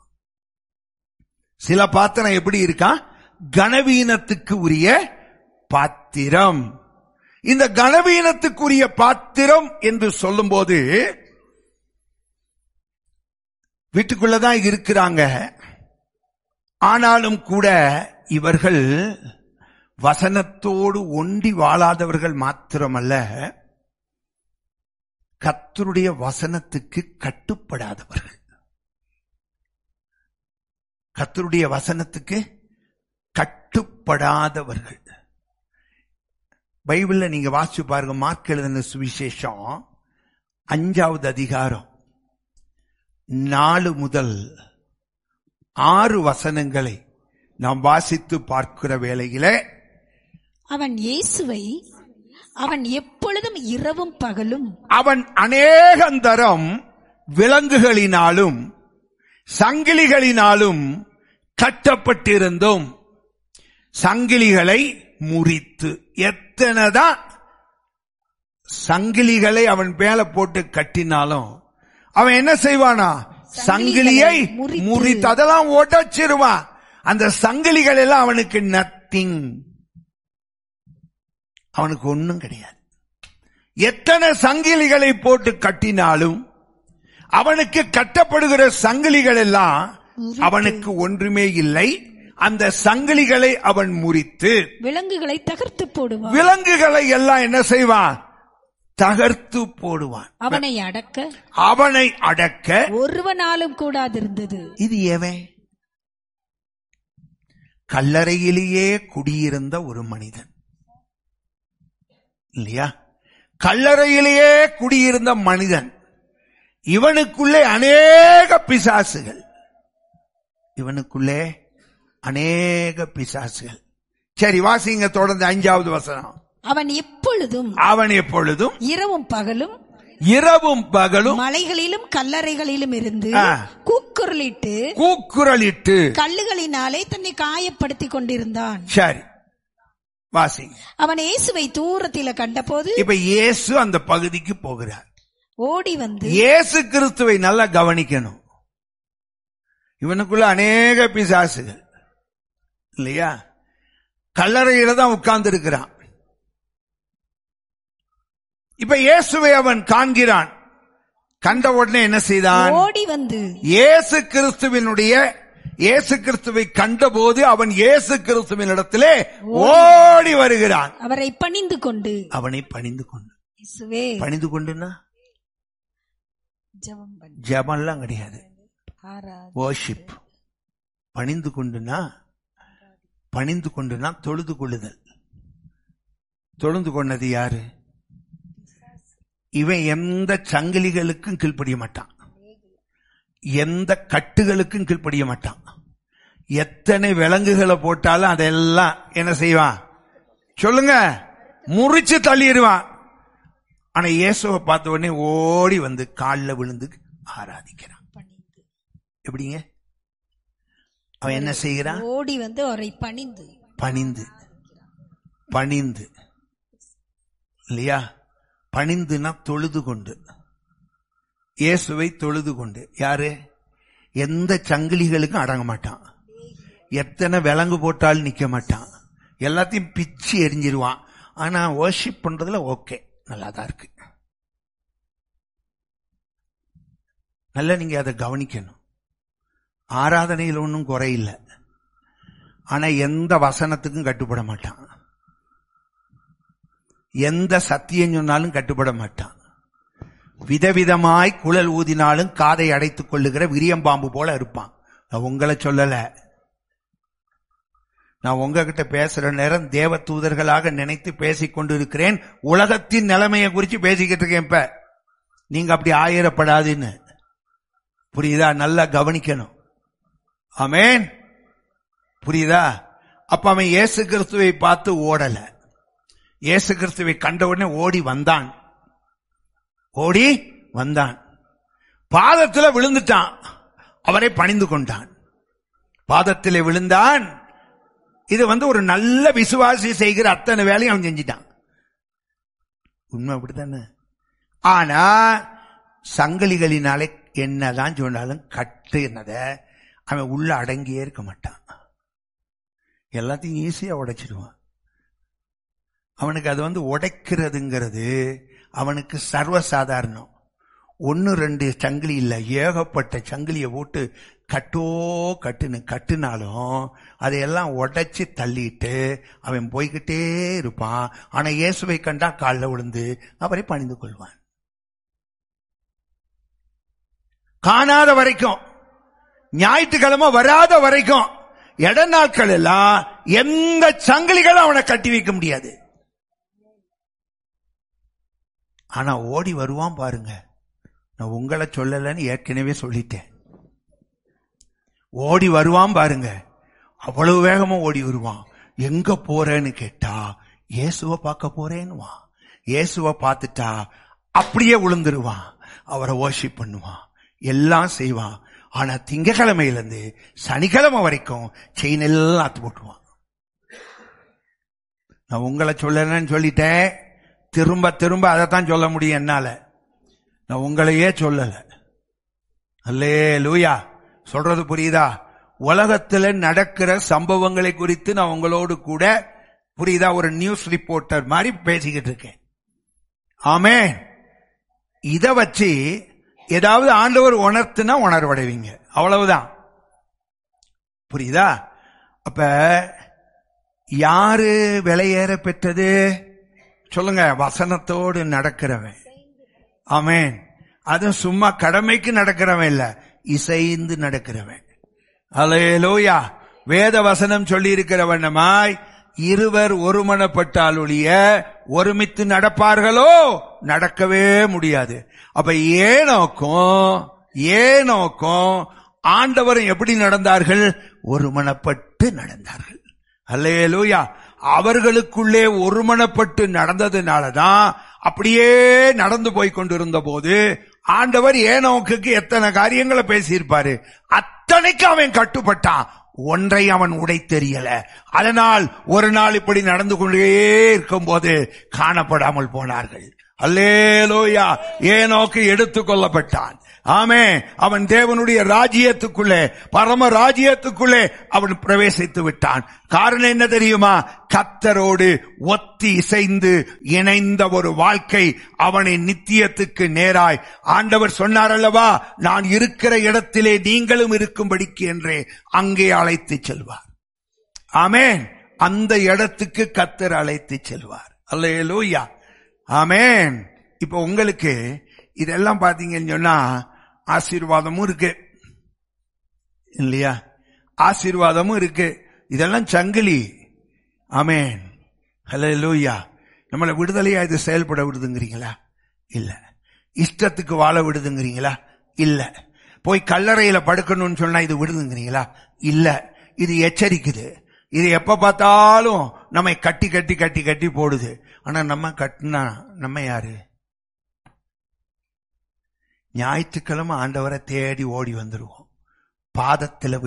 சில பாத்திரம் எப்படி இருக்கா? கனவீனத்துக்கு உரிய பாத்திரம். இந்த கனவீனத்துக்குரிய பாத்திரம் என்று சொல்லும் போது வீட்டுக்குள்ளதான் இருக்கிறாங்க. ஆனாலும் கூட இவர்கள் வசனத்தோடு ஒண்டி வாழாதவர்கள் மாத்திரமல்ல, கர்த்தருடைய வசனத்துக்கு கட்டுப்படாதவர்கள். கர்த்தருடைய வசனத்துக்கு கட்டுப்படாதவர்கள். பைபிள்ல நீங்க வாசிச்சு பாருங்க. மார்க் எழுதின சுவிசேஷம் 5வது அதிகாரம் 4 முதல் 6 வசனங்களை நாம் வாசித்து பார்க்கிற வேளையிலே, அவன் இயேசுவை அவன் எப்பொழுதும் இரவும் பகலும் அவன் அநேகந்தரம் விலங்குகளினாலும் சங்கிலிகளினாலும் கட்டப்பட்டிருந்தும் சங்கிலிகளை முறித்து, எத்தனைதான் சங்கிலிகளை அவன் மேல போட்டு கட்டினாலும் அவன் என்ன செய்வானா? சங்கிலியை முறித்து அதெல்லாம் உடைச்சிருவான். அந்த சங்கிலிகள் எல்லாம் அவனுக்கு நத்திங், அவனுக்கு ஒண்ணும் கிடையாது. எத்தனை சங்கிலிகளை போட்டு கட்டினாலும் அவனுக்கு கட்டப்படுகிற சங்கிலிகள் எல்லாம் அவனுக்கு ஒன்றுமே இல்லை. அந்த சங்கிலிகளை அவன் முறித்து விலங்குகளை தகர்த்து போடுவான். விலங்குகளை எல்லாம் என்ன செய்வான்? தகர்த்து போடுவான். அவனை அடக்க ஒருவனாலும் கூடாதிருந்தது. இது எவன்? கல்லறையிலேயே குடியிருந்த ஒரு மனிதன் இல்லையா? கல்லறையிலேயே குடியிருந்த மனிதன். இவனுக்குள்ளே அநேக பிசாசுகள். இவனுக்குள்ளே அநேக பிசாசுகள். சரி, வாசிங்க தொடர்ந்து 5வது வசனம். அவன் எப்பொழுதும் இரவும் பகலும் மலைகளிலும் கல்லறைகளிலும் இருந்து கூக்குரலிட்டு கல்லுகளினாலே தன்னை காயப்படுத்திக் கொண்டிருந்தான். சரி, வாசிங்க. அவன் இயேசுவை தூரத்தில கண்டபோது, இப்ப இயேசு அந்த பகுதிக்கு போகிறார். ஓடி வந்து, இயேசு கிறிஸ்துவை நல்லா கவனிக்கணும். இவனுக்குள்ள அநேக பிசாசுகள் இல்லையா? கல்லறையில தான் உட்கார்ந்து இருக்கிறான். இப்ப இயேசுவை அவன் காண்கிறான். கண்ட உடனே என்ன செய்தான்? ஓடி வந்து இயேசு கிறிஸ்துவை கண்டபோது அவன் இயேசு கிறிஸ்துவின் இடத்திலே ஓடி வருகிறான். அவரை பணிந்து கொண்டு, அவனை பணிந்து கொண்டு. இயேசுவே, பணிந்து கொண்டுன்னா ஜெபம்லாம் கிடையாது, வர்ஷிப். பணிந்து கொண்டுனா தொழுது கொள்ளுதல். தொழுது கொண்டது யாரு? இவன் எந்த சங்கிலிகளுக்கும் கீழ்ப்படிய மாட்டான், எந்த கட்டுகளுக்கும் கீழ்ப்படிய மாட்டான். எத்தனை விலங்குகளை போட்டாலும் அதெல்லாம் என்ன செய்வான் சொல்லுங்க? முறிச்சு தள்ளிடுவான். ஆனா இயேசுவை பார்த்த உடனே ஓடி வந்து காலில் விழுந்து ஆராதிக்கிறான். எப்படிங்க அவன் என்ன செய்கிறான்? ஓடி வந்து அவரை பணிந்து இல்லையா? பணிந்துனா தொழுது கொண்டு, இயேசுவை தொழுது கொண்டு. யாரு? எந்த சங்கிலிகளுக்கும் அடங்க மாட்டான், எத்தனை விலங்கு போட்டாலும் நிக்க மாட்டான், எல்லாத்தையும் பிச்சு எரிஞ்சிருவான். ஆனா வர்ஷிப் பண்றதுல ஓகே, நல்லாதான் இருக்கு. நல்லா நீங்க அதை கவனிக்கணும். ஆராதனையில் ஒன்றும் குறையில்லை, ஆனா எந்த வசனத்துக்கும் கட்டுப்பட மாட்டான், எந்த சத்தியம் சொன்னாலும் கட்டுப்பட மாட்டான். விதவிதமாய் குழல் ஊதினாலும் காதை அடைத்துக் கொள்ளுகிற விரியம்பாம்பு போல இருப்பான். நான் உங்களை சொல்லல, நான் உங்ககிட்ட பேசுற நேரம் தேவ தூதர்களாக நினைத்து பேசிக் கொண்டு இருக்கிறேன். உலகத்தின் நிலைமையை குறித்து பேசிக்கிட்டு இருக்கேன். இப்ப நீங்க அப்படி ஆயிரப்படாதுன்னு புரியுதா? நல்லா கவனிக்கணும். ஆமென். புரியுதா? அப்ப அவன் இயேசு கிறிஸ்துவை பார்த்து ஓடல, இயேசு கிறிஸ்துவை கண்ட உடனே ஓடி வந்தான். பாதத்தில் விழுந்துட்டான், அவரை பணிந்து கொண்டான். பாதத்தில் விழுந்தான். இது ஒரு நல்ல விசுவாசி செய்கிற அத்தனை வேலையும் அவன் செஞ்சிட்டான். உண்மை அப்படித்தானே? ஆனா சங்கிலிகளினாலே என்னதான் சொன்னாலும் கட்டுனத அவன் உள்ள அடங்கியே இருக்க மாட்டான். எல்லாத்தையும் ஈஸியா உடைச்சிடுவான். அவனுக்கு அது உடைக்கிறதுங்கிறது அவனுக்கு சர்வசாதாரணம். 1-2 சங்கிலி இல்ல, ஏகப்பட்ட சங்கிலியை போட்டு கட்டுனாலும் அதையெல்லாம் உடைச்சு தள்ளிட்டு அவன் போய்கிட்டே இருப்பான். ஆனா இயேசுவை கண்டா காலில் விழுந்து அவரை பணிந்து கொள்வான். காணாத வரைக்கும், ஞாயிற்றுக்கிழமை வராத வரைக்கும், இட நாட்கள் எல்லாம் எந்த சங்கிலிகளும் அவனை கட்டி வைக்க முடியாது. ஆனா ஓடி வருவான் பாருங்க. நான் உங்களை சொல்லலன்னு ஏற்கனவே சொல்லிட்டேன். ஓடி வருவான் பாருங்க, அவ்வளவு வேகமா ஓடி வருவான். எங்க போறேன்னு கேட்டா இயேசுவை பார்க்க போறேன்னுவான். இயேசுவை பார்த்துட்டா அப்படியே விழுந்துருவான், அவரை வர்ஷிப் பண்ணுவான், எல்லாம் செய்வான். ஆனா திங்கக்கிழமையிலிருந்து சனிக்கிழமை வரைக்கும் செயின் எல்லாம் அத்து போட்டுவான். நான் உங்களை சொல்லலன்னு சொல்லிட்டேன், திரும்ப திரும்ப அதைத்தான் சொல்ல முடியும் என்னால. நான் உங்களையே சொல்லல. அல்லேலூயா. சொல்றது புரியுதா? உலகத்துல நடக்கிற சம்பவங்களை குறித்து நான் உங்களோடு கூட புரியுதா ஒரு நியூஸ் ரிப்போர்ட்டர் மாதிரி பேசிக்கிட்டு இருக்கேன். ஆமென். இத வச்சு ஏதாவது ஆண்டவர் உணர்த்துனா உணர்வடைவீங்க, அவ்வளவுதான். புரியுதா? அப்ப யாரு விலையேற பெற்றது சொல்லுங்க? வசனத்தோடு நடக்கிறவன். ஆமென். அது சும்மா கடமைக்கு நடக்கிறவன் இல்ல, இசைந்து நடக்கிறவன். அல்லேலூயா. வேத வசனம் சொல்லி இருக்கிறவனமாய் இருவர் ஒருமனப்பட்டால் ஒழிய ஒருமித்து நடப்பார்களோ? நடக்கவே முடியாது. அப்ப ஏனோக்கும் ஆண்டவரும் எப்படி நடந்தார்கள்? ஒருமனப்பட்டு நடந்தார்கள். அல்லேலூயா. அவர்களுக்குள்ளே ஒருமனப்பட்டு நடந்ததுனாலதான் அப்படியே நடந்து போய் கொண்டிருந்த போது ஆண்டவர் ஏனோக்குக்கு எத்தனை காரியங்களை பேசியிருப்பாரு. அத்தனைக்கு அவன் கட்டுப்பட்டான், ஒன்றை அவன் உடைத்தெறியல. அதனால் ஒரு நாள் இப்படி நடந்து கொண்டே இருக்கும் போது காணப்படாமல் போனார்கள். அல்லேலூயா. ஏனோக்கு எடுத்துக் கொள்ளப்பட்டான். ஆமே, அவன் தேவனுடைய ராஜ்யத்துக்குள்ளே, பரம ராஜ்யத்துக்குள்ளே அவன் பிரவேசித்து விட்டான். காரணம் என்ன தெரியுமா? கர்த்தரோடு ஒத்தி இசைந்து இணைந்த ஒரு வாழ்க்கை அவனை நித்தியத்துக்கு நேராய் ஆண்டவர் சொன்னார் அல்லவா, நான் இருக்கிற இடத்திலே நீங்களும் இருக்கும்படிக்கு என்றே அங்கே அழைத்து செல்வார். ஆமென். அந்த இடத்துக்கு கர்த்தர் அழைத்து செல்வார். அல்லேலூயா. ஆமென். இப்ப உங்களுக்கு இதெல்லாம் பாத்தீங்கன்னு சொன்னா ஆசீர்வாதமும் இருக்கு இல்லையா? ஆசீர்வாதமும் இருக்கு. இதெல்லாம் சங்கிலி. ஆமென். ஹல்லேலூயா. நம்மளை விடுதலையா இது செயல்பட விடுதுங்கிறீங்களா? இல்ல. இஷ்டத்துக்கு வாழ விடுதுங்கிறீங்களா? இல்ல. போய் கல்லறையில படுக்கணும்னு சொன்னா இது விடுதுங்கிறீங்களா? இல்ல. இது எச்சரிக்குது. இது எப்ப பார்த்தாலும் நம்மை கட்டி கட்டி கட்டி கட்டி போடுது. ஆனா நம்ம கட்டினா நம்ம யாரு? ஞாயிற்றுக்கிழமை ஆண்டவரை தேடி ஓடி வந்துருவோம். பாதத்துல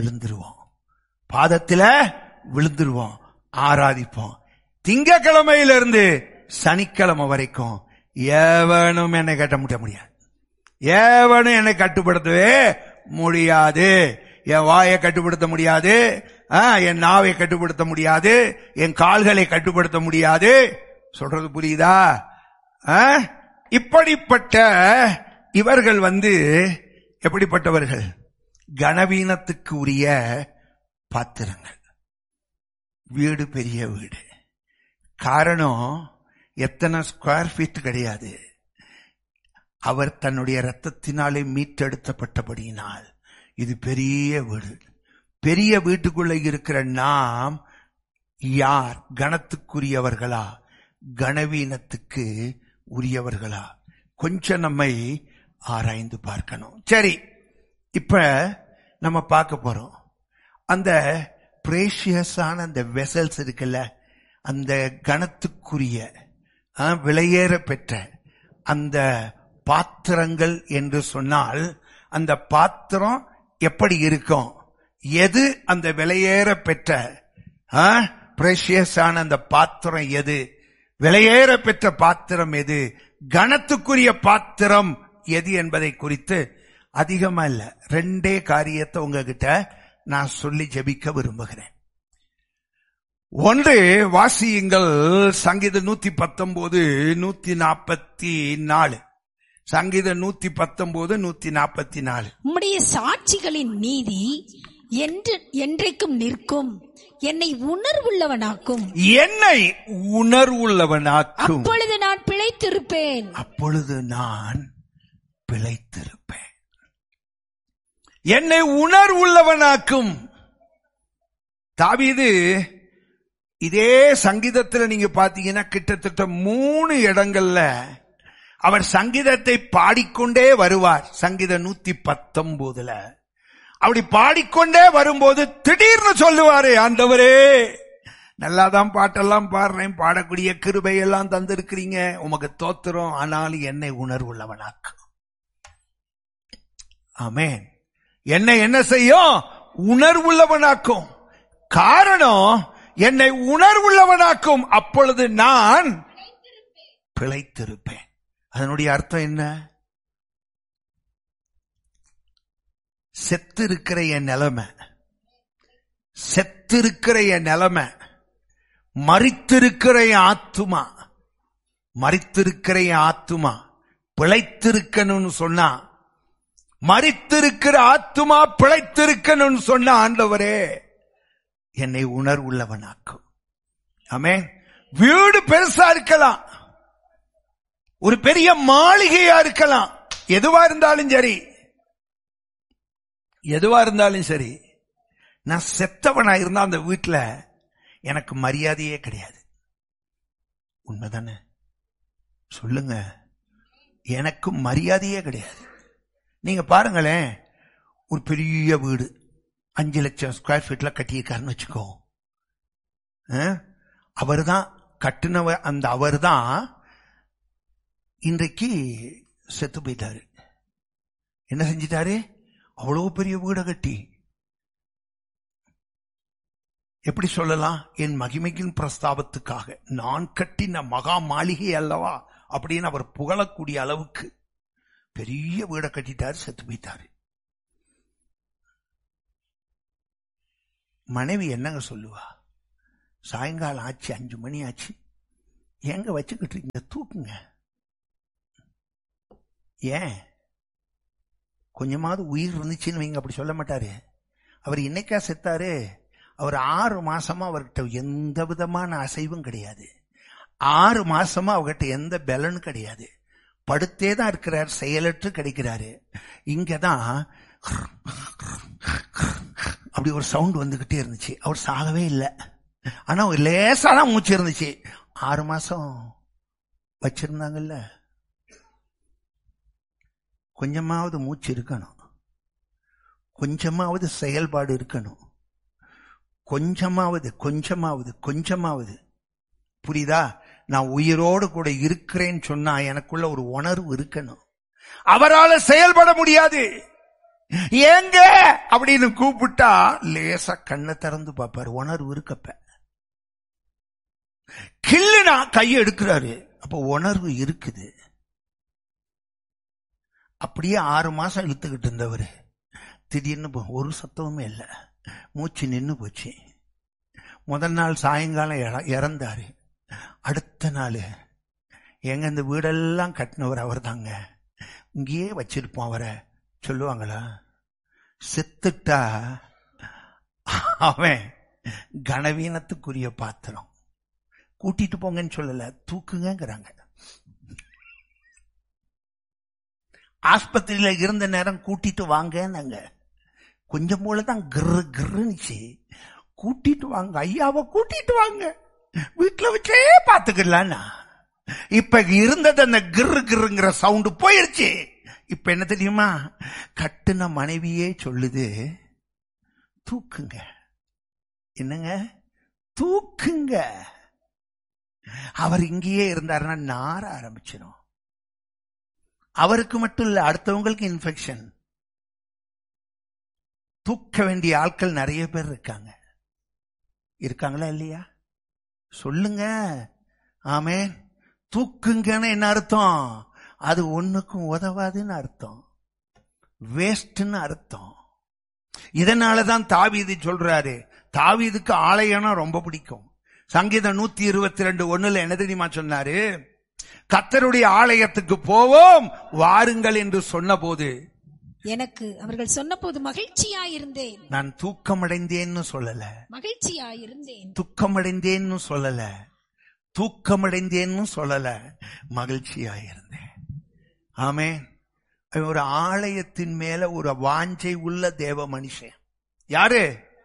விழுந்துருவோம், ஆராதிப்போம். திங்கக்கிழமையிலிருந்து சனிக்கிழமை வரைக்கும் எவனும் என்னை கட்ட முடியாது. எவனும் என்னை கட்டுப்படுத்தவே முடியாது. என் வாயை கட்டுப்படுத்த முடியாது, என் நாவை கட்டுப்படுத்த முடியாது, என் கால்களை கட்டுப்படுத்த முடியாது. சொல்றது புரியுதா? இப்படிப்பட்ட இவர்கள் எப்படிப்பட்டவர்கள்? கனவீனத்துக்கு உரிய பாத்திரங்கள். வீடு பெரிய வீடு. காரணம் எத்தனை ஸ்கொயர் ஃபீட் கிடையாது. அவர் தன்னுடைய இரத்தத்தினாலே மீட்டெடுத்தப்பட்டபடியினால் இது பெரிய வீடு. பெரிய வீட்டுக்குள்ள இருக்கிற நாம் யார்? கனத்துக்குரியவர்களா, கனவீனத்துக்கு உரியவர்களா? கொஞ்சம் நம்மை ஆராய்ந்து பார்க்கணும். சரி, இப்ப நம்ம பார்க்க போறோம். அந்த பிரேஷியஸான அந்த வெசல்ஸ் இருக்குல்ல, அந்த கனத்துக்குரிய விலையேற பெற்ற அந்த பாத்திரங்கள் என்று சொன்னால், அந்த பாத்திரம் எப்படி இருக்கும்? எது அந்த விலையேற பெற்ற பிரேஷியஸான அந்த பாத்திரம் எது? விலையேற பெற்ற பாத்திரம் எது? கனத்துக்குரிய பாத்திரம் எது என்பதை குறித்து அதிகமா இல்ல, 2 காரியத்தை உங்ககிட்ட நான் சொல்லி ஜெபிக்க விரும்புகிறேன். ஒன்று, வாசியுங்கள் சங்கீதம் 119 144. சங்கீதம் 119 144. உம்முடைய சாட்சிகளின் நீதி என்றைக்கும் நிற்கும். என்னை உணர்வுள்ளவனாக்கும். என்னை உணர்வுள்ளவனாக்கும். அப்பொழுது நான் பிழைத்திருப்பேன். அப்பொழுது நான் பிழைத்திருப்பேன். என்னை உணர்வுள்ளவனாக்கும். தாவீது இதே சங்கீதத்தில் நீங்க பாத்தீங்கன்னா கிட்டத்தட்ட 3 இடங்கள்ல அவர் சங்கீதத்தை பாடிக்கொண்டே வருவார். சங்கீதம் 119 அப்படி பாடிக்கொண்டே வரும்போது திடீர்னு சொல்லுவாரு, ஆண்டவரே நல்லாதான் பாட்டெல்லாம் பாடுறேன், பாடக்கூடிய கிருபையெல்லாம் தந்திருக்கிறீங்க, உமக்கு தோத்திரம், ஆனாலும் என்னை உணர்வுள்ளவனாக்கும். ஆமென். என்னை என்ன செய்யும்? உணர்வுள்ளவனாக்கும். காரணம், என்னை உணர்வுள்ளவனாக்கும். அப்பொழுது நான் பிழைத்திருப்பேன். அதனுடைய அர்த்தம் என்ன? செத்திருக்கிற என் நிலைமை, செத்திருக்கிற என் நிலைமை, மரித்திருக்கிற என் ஆத்துமா, மரித்திருக்கிற என் ஆத்துமா பிழைத்திருக்கணும்னு சொன்னா, மரித்திருக்கிற ஆத்துமா பிழைத்திருக்கணும்னு சொன்ன ஆண்டவரே என்னை உணர்வுள்ளவனாக்கும். ஆமென். வீடு பெருசா இருக்கலாம், ஒரு பெரிய மாளிகையா இருக்கலாம், எதுவா இருந்தாலும் சரி, எதுவா இருந்தாலும் சரி, நான் செத்தவனா இருந்தா அந்த வீட்டுல எனக்கு மரியாதையே கிடையாது. உண்மைதானே? சொல்லுங்க. எனக்கு மரியாதையே கிடையாது. நீங்க பாருங்களேன், ஒரு பெரிய வீடு 5 லட்சம் ஸ்கொயர் ஃபீட்ல கட்டியிருக்காருன்னு வச்சுக்கோ. அவர் தான் கட்டினவர். அந்த அவர் தான் இன்றைக்கு செத்து போயிட்டாரு. என்ன செஞ்சிட்டாரு? அவ்வளவு பெரிய வீடை கட்டி, எப்படி சொல்லலாம், என் மகிமையின் பிரஸ்தாபத்துக்காக நான் கட்டின மகா மாளிகை அல்லவா அப்படின்னு அவர் புகழக்கூடிய அளவுக்கு பெரிய வீடை கட்டிட்டாரு, செத்து போயிட்டாரு. மனைவி என்னங்க சொல்லுவா? சாயங்காலம் ஆச்சு, 5 மணி ஆச்சு, எங்க வச்சுக்கிட்டு இருக்கீங்க, தூக்குங்க. ஏன்? கொஞ்சமாவது உயிர் இருந்துச்சுன்னு வைங்க, அப்படி சொல்ல மாட்டாரு. அவர் இன்னைக்கா செத்தாரு? அவர் 6 மாசமா அவர்கிட்ட எந்த விதமான அசைவும் கிடையாது. 6 மாசமா அவர்கிட்ட எந்த பலனும் கிடையாது. படுத்தே தான் இருக்கிறார், செயலற்று கிடைக்கிறாரு. இங்கதான் அப்படி ஒரு சவுண்ட் வந்துகிட்டே இருந்துச்சு. அவர் சாகவே இல்லை, ஆனா ஒரு லேசாதான் மூச்சு இருந்துச்சு. 6 மாசம் வச்சிருந்தாங்கல்ல, கொஞ்சமாவது மூச்சு இருக்கணும், கொஞ்சமாவது செயல்பாடு இருக்கணும், கொஞ்சமாவது புரியுதா? நான் உயிரோடு கூட இருக்கிறேன்னு சொன்னா எனக்குள்ள ஒரு உணர்வு இருக்கணும். அவரால் செயல்பட முடியாது. ஏங்க அப்படின்னு கூப்பிட்டா லேசா கண்ணை திறந்து பார்ப்பாரு, உணர்வு இருக்கப்ப. கிள்ளுனா கையை எடுக்கிறாரு, அப்ப உணர்வு இருக்குது. அப்படியே 6 மாசம் இழுத்துக்கிட்டு இருந்தவரு திடீர்னு ஒரு சத்தமுமே இல்லை, மூச்சு நின்னு போச்சு. முதல் நாள் சாயங்காலம் இறந்தாரு. அடுத்த நாள் எங்க இந்த வீடெல்லாம் கட்டினவர் அவர் தாங்க, இங்கேயே வச்சிருப்போம் அவரை சொல்லுவாங்களா? செத்துட்டா அவன் கனவீனத்துக்குரிய பாத்திரம். கூட்டிட்டு போங்கன்னு சொல்லல, தூக்குங்கிறாங்க. ஆஸ்பத்திரியில இருந்த நேரம் கூட்டிட்டு வாங்க, கொஞ்சம் போலதான் கிரு கிருந்துச்சு. கூட்டிட்டு வாங்க ஐயாவை, கூட்டிட்டு வாங்க, வீட்டுல வச்சே பாத்துக்கலான்னா. இப்ப இருந்தது அந்த கிரு கிருங்கிற சவுண்டு போயிருச்சு. இப்ப என்ன தெரியுமா? கட்டுன மனைவியே சொல்லுது, தூக்குங்க. என்னங்க? தூக்குங்க. அவர் இங்கேயே இருந்தாருன்னா நார ஆரம்பிச்சிடும். அவருக்கு மட்டும் இல்ல, அடுத்தவங்களுக்கு இன்ஃபெக்ஷன். தூக்க வேண்டிய ஆட்கள் நிறைய பேர் இருக்காங்களா இல்லையா? சொல்லுங்க. ஆமென். தூக்குங்கன்னு என்ன அர்த்தம்? அது ஒண்ணுக்கும் உதவாதுன்னு அர்த்தம், வேஸ்ட்னு அர்த்தம். இதனாலதான் தாவீது சொல்றாரு, தாவீதுக்கு ஆலயம்னா ரொம்ப பிடிக்கும். சங்கீதம் 122:1 என்ன தெரியுமா சொன்னாரு? கர்த்தருடைய ஆலயத்துக்கு போவோம் வாருங்கள் என்று சொன்ன போது எனக்கு அவர்கள் சொன்ன போது மகிழ்ச்சியாயிருந்தேன். நான் தூக்கமடைந்தேன்னு சொல்லல, மகிழ்ச்சியாயிருந்தேன். துக்கமடைந்தேன்னு சொல்லல, தூக்கமடைந்தேன்னு சொல்லல, மகிழ்ச்சியாயிருந்தேன். ஆமென். ஒரு ஆலயத்தின் மேல ஒரு வாஞ்சை உள்ள தேவ மனுஷன் யாரு?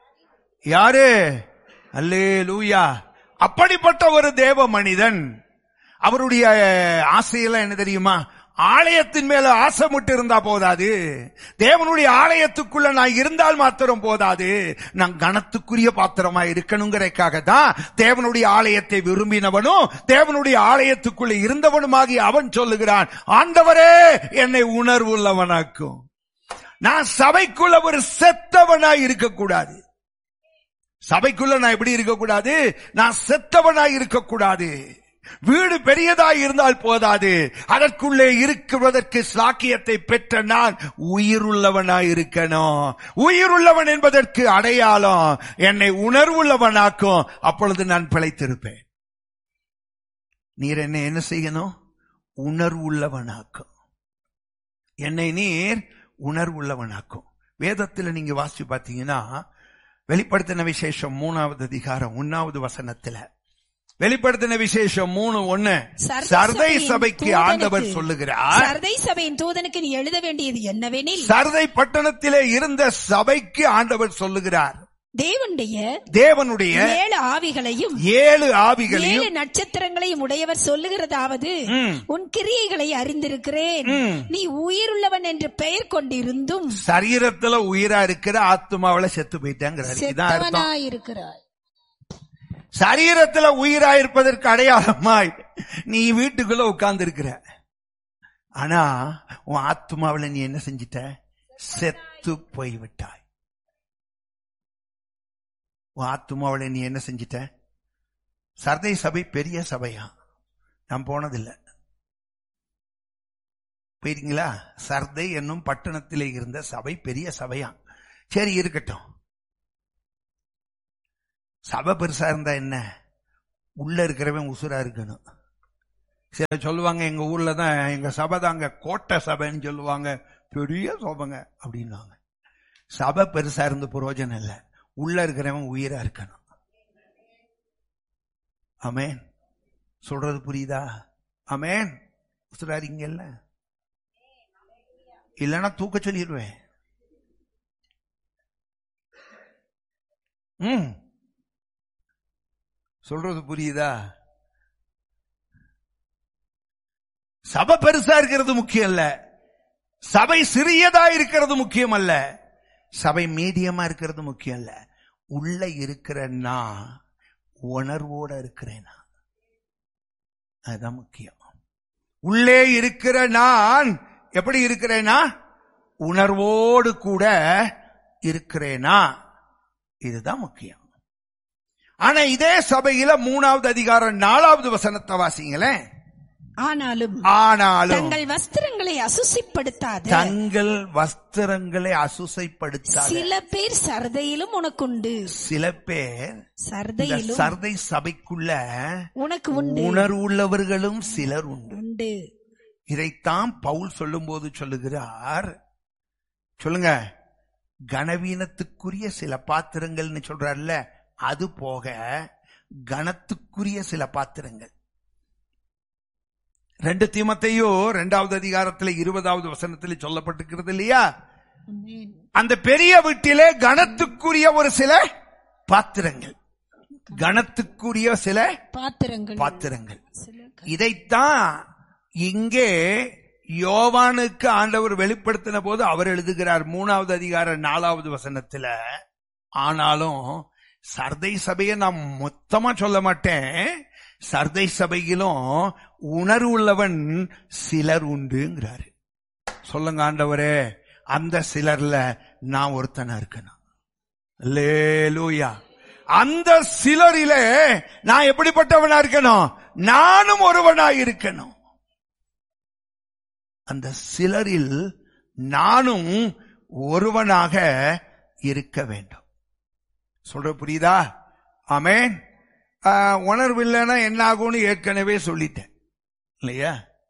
அல்லேலூயா. அப்படிப்பட்ட ஒரு தேவ மனிதன். அவருடைய ஆசையெல்லாம் என்ன தெரியுமா? ஆலயத்தின் மேல ஆசை மட்டும் இருந்தா போதாது, தேவனுடைய ஆலயத்துக்குள்ள நான் இருந்தால் மாத்திரம் போதாது, நான் கனத்துக்குரிய பாத்திரமா இருக்கணுங்கிறதுக்காக தான் தேவனுடைய ஆலயத்தை விரும்பினவனும் தேவனுடைய ஆலயத்துக்குள்ள இருந்தவனுமாகி அவன் சொல்லுகிறான், ஆண்டவரே என்னை உணர்வுள்ளவனாக்கும். நான் சபைக்குள்ள ஒரு செத்தவனாய் இருக்கக்கூடாது. சபைக்குள்ள நான் எப்படி இருக்கக்கூடாது? நான் செத்தவனாய் இருக்கக்கூடாது. வீடு பெரியதாய் இருந்தால் போதாது, அதற்குள்ளே இருக்கிறதற்கு சாக்கியத்தை பெற்ற நான் உயிருள்ளவனாய் இருக்கணும். உயிருள்ளவன் என்பதற்கு அடையாளம் என்னை உணர்வுள்ளவனாக்கும். அப்பொழுது நான் பிழைத்திருப்பேன். நீர் என்னை என்ன செய்யணும்? உணர்வுள்ளவனாக்கும். என்னை நீர் உணர்வுள்ளவனாக்கும். வேதத்தில் நீங்க வாசிச்சு பார்த்தீங்கன்னா, வெளிப்படுத்தின விசேஷம் 3வது அதிகாரம் 1வது வசனத்துல, வெளிப்படுத்தின விசேஷம் 3:1 சர்தை சபைக்கு ஆண்டவர் சொல்லுகிறார், சர்தை சபையின் தூதனுக்கு நீ எழுத வேண்டியது என்னவெனில், சர்தை பட்டணத்திலே இருந்த சபைக்கு ஆண்டவர் சொல்லுகிறார், தேவனுடைய 7 ஆவிகளையும் 7 நட்சத்திரங்களையும் உடையவர் சொல்லுகிறதாவது, உன் கிரியைகளை அறிந்திருக்கிறேன். நீ உயிருள்ளவன் என்று பெயர் கொண்டிருந்தும் சரீரத்துல உயிரா இருக்கிற ஆத்மாவில செத்து போயிட்டாங்கிறார். சரீரத்துல உயிராயிருப்பதற்கு அடையாளமாய் நீ வீட்டுக்குள்ள உட்கார்ந்து இருக்கிற, ஆனா உன் ஆத்மாவில நீ என்ன செஞ்சிட்ட? செத்து போய்விட்டாய். உன் ஆத்மாவில நீ என்ன செஞ்சிட்ட? சர்தை சபை பெரிய சபையா? நான் போனதில்லை. போயிருக்கீங்களா? சர்தை என்னும் பட்டணத்திலே இருந்த சபை பெரிய சபையாம். சரி, இருக்கட்டும். சபை பெருசா இருந்தா என்ன, உள்ள இருக்கிறவன் உசுரா இருக்கணும். சில சொல்லுவாங்க, எங்க ஊர்ல தான் எங்க சபை தாங்க கோட்டை சபைன்னு சொல்லுவாங்க, பெரிய சபைங்க அப்படின்வாங்க. சபை பெருசா இருந்து பிரயோஜனம் இல்லை, உள்ள இருக்கிறவன் உயிரா இருக்கணும். ஆமென். சொல்றது புரியுதா? ஆமென். உசுராரிங்கல்ல, இல்லைன்னா தூக்க சொல்லிடுவேன். சொல்றது புரியுதா? சபை பெருசா இருக்கிறது முக்கியம் அல்ல, சபை சிறியதா இருக்கிறது முக்கியம் அல்ல, சபை மீடியமா இருக்கிறது முக்கியம் அல்ல. உள்ள இருக்கிற நான் உணர்வோட இருக்கிறேனா, அதுதான் முக்கியம். உள்ளே இருக்கிற நான் எப்படி இருக்கிறேனா, உணர்வோடு கூட இருக்கிறேனா, இதுதான் முக்கியம். ஆனா இதே சபையில 3வது அதிகாரம் 4வது வசனத்தை வாசிங்களேன். ஆனாலும் தங்கள் வஸ்திரங்களை அசுசிப்படுத்தாத, தங்கள் வஸ்திரங்களை அசுசைப்படுத்தாத சில பேர் சர்தையிலும் உனக்குண்டு. சில பேர் சர்தையிலும், சர்தை சபைக்குள்ள உனக்கு உண்டு, உணர்வுள்ளவர்களும் சிலர் உண்டு. இதைத்தான் பவுல் சொல்லும் போது சொல்லுகிறார். சொல்லுங்க, கனவீனத்துக்குரிய சில பாத்திரங்கள்னு சொல்றாருல்ல, அது போக கனத்துக்குரிய சில பாத்திரங்கள். 2 தீமோத்தேயு 2வது அதிகாரத்தில் 20வது வசனத்தில் சொல்லப்பட்டிருக்கிறது இல்லையா? அந்த பெரிய வீட்டிலே கனத்துக்குரிய ஒரு சில பாத்திரங்கள், கனத்துக்குரிய சில பாத்திரங்கள். இதைத்தான் இங்கே யோவானுக்கு ஆண்டவர் வெளிப்படுத்தின போது அவர் எழுதுகிறார் 3வது அதிகாரம் 4வது வசனத்துல. ஆனாலும் சர்தை சபையை நான் மொத்தமா சொல்ல மாட்டேன், சர்தை சபையிலும் உணர்வுள்ளவன் சிலர் உண்டுங்கிறாரு. சொல்லுங்க ஆண்டவரே, அந்த சிலர்ல நான் ஒருத்தனா இருக்கணும். அல்லேலூயா. அந்த சிலரிலே நான் எப்படிப்பட்டவனா இருக்கணும்? நானும் ஒருவனா இருக்கணும். அந்த சிலரில் நானும் ஒருவனாக இருக்க வேண்டும். சொல்ற புரியுதா? ஆமென். உணர்வு இல்லைன்னா என்ன ஆகும்னு ஏற்கனவே சொல்லிட்டேன் இல்லையா?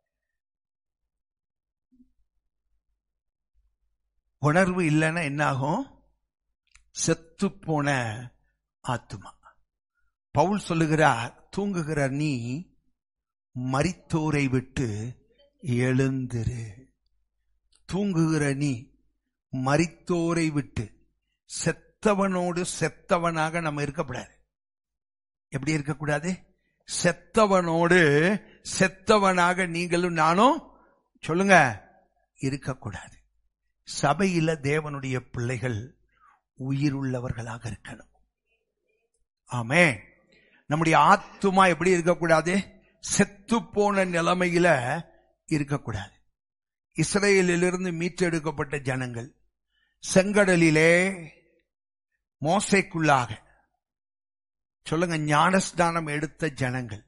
உணர்வு இல்லைன்னா என்ன ஆகும்? செத்து போன ஆத்துமா. பவுல் சொல்லுகிறார், தூங்குகிற நீ மரித்தோரை விட்டு எழுந்திரு. தூங்குகிற நீ மரித்தோரை விட்டு, செத்தவனோடு செத்தவனாக நம்ம இருக்கக்கூடாது. எப்படி இருக்கக்கூடாது? செத்தவனோடு செத்தவனாக நீங்களும் நானும் சொல்லுங்க இருக்கக்கூடாது. சபையில தேவனுடைய பிள்ளைகள் உயிருள்ளவர்களாக இருக்கணும். ஆமென். நம்முடைய ஆத்துமா எப்படி இருக்கக்கூடாது? செத்து போன நிலைமையில இருக்கக்கூடாது. இஸ்ரவேலிலிருந்து மீட்டெடுக்கப்பட்ட ஜனங்கள் செங்கடலிலே மோசேக்குள்ளாக சொல்லுங்க ஞானஸ்தானம் எடுத்த ஜனங்கள்,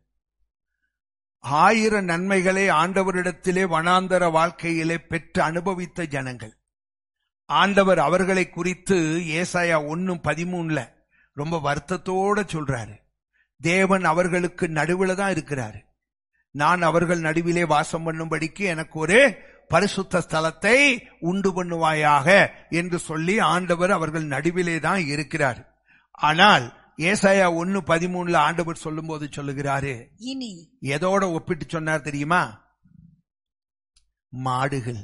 1000 நன்மைகளை ஆண்டவரிடத்திலே வனாந்தர வாழ்க்கையிலே பெற்று அனுபவித்த ஜனங்கள். ஆண்டவர் அவர்களை குறித்து ஏசாயா 1:13 ரொம்ப வருத்தத்தோட சொல்றாரு, தேவன் அவர்களுக்கு நடுவில் தான் இருக்கிறாரு. நான் அவர்கள் நடுவிலே வாசம் பண்ணும்படிக்கு எனக்கு ஒரு பரிசுத்த ஸ்தலத்தை உண்டு பண்ணுவாயாக என்று சொல்லி ஆண்டவர் அவர்கள் நடுவிலே தான் இருக்கிறார். ஆனால் ஏசாயா 1:13 ஆண்டவர் சொல்லும் போது சொல்லுகிறாரு, இனி எதோட ஒப்பிட்டு சொன்னார் தெரியுமா? மாடுகள்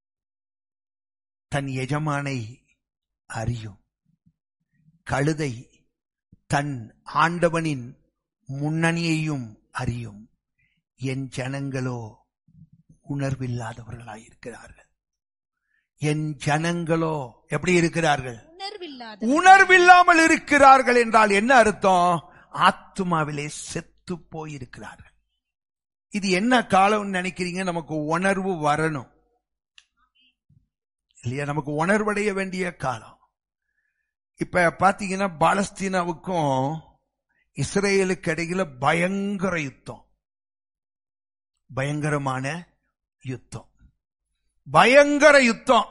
தன் எஜமானை அறியும், கழுதை தன் ஆண்டவனின் முன்னணியையும் அறியும், என் ஜனங்களோ உணர்வில்லாதவர்களாயிருக்கிறார்கள். என் ஜனங்களோ எப்படி இருக்கிறார்கள்? உணர்வில்லாமல் இருக்கிறார்கள். என்றால் என்ன அர்த்தம்? ஆத்துமாவிலே செத்து போயிருக்கிறார்கள். இது என்ன காலம் நினைக்கிறீங்க? நமக்கு உணர்வு வரணும் இல்லையா? நமக்கு உணர்வடைய வேண்டிய காலம். இப்ப பாத்தீங்கன்னா பாலஸ்தீனாவுக்கும் இஸ்ரேலுக்கு இடையில பயங்கர யுத்தம், பயங்கரமான யுத்தம். பயங்கர யுத்தம்.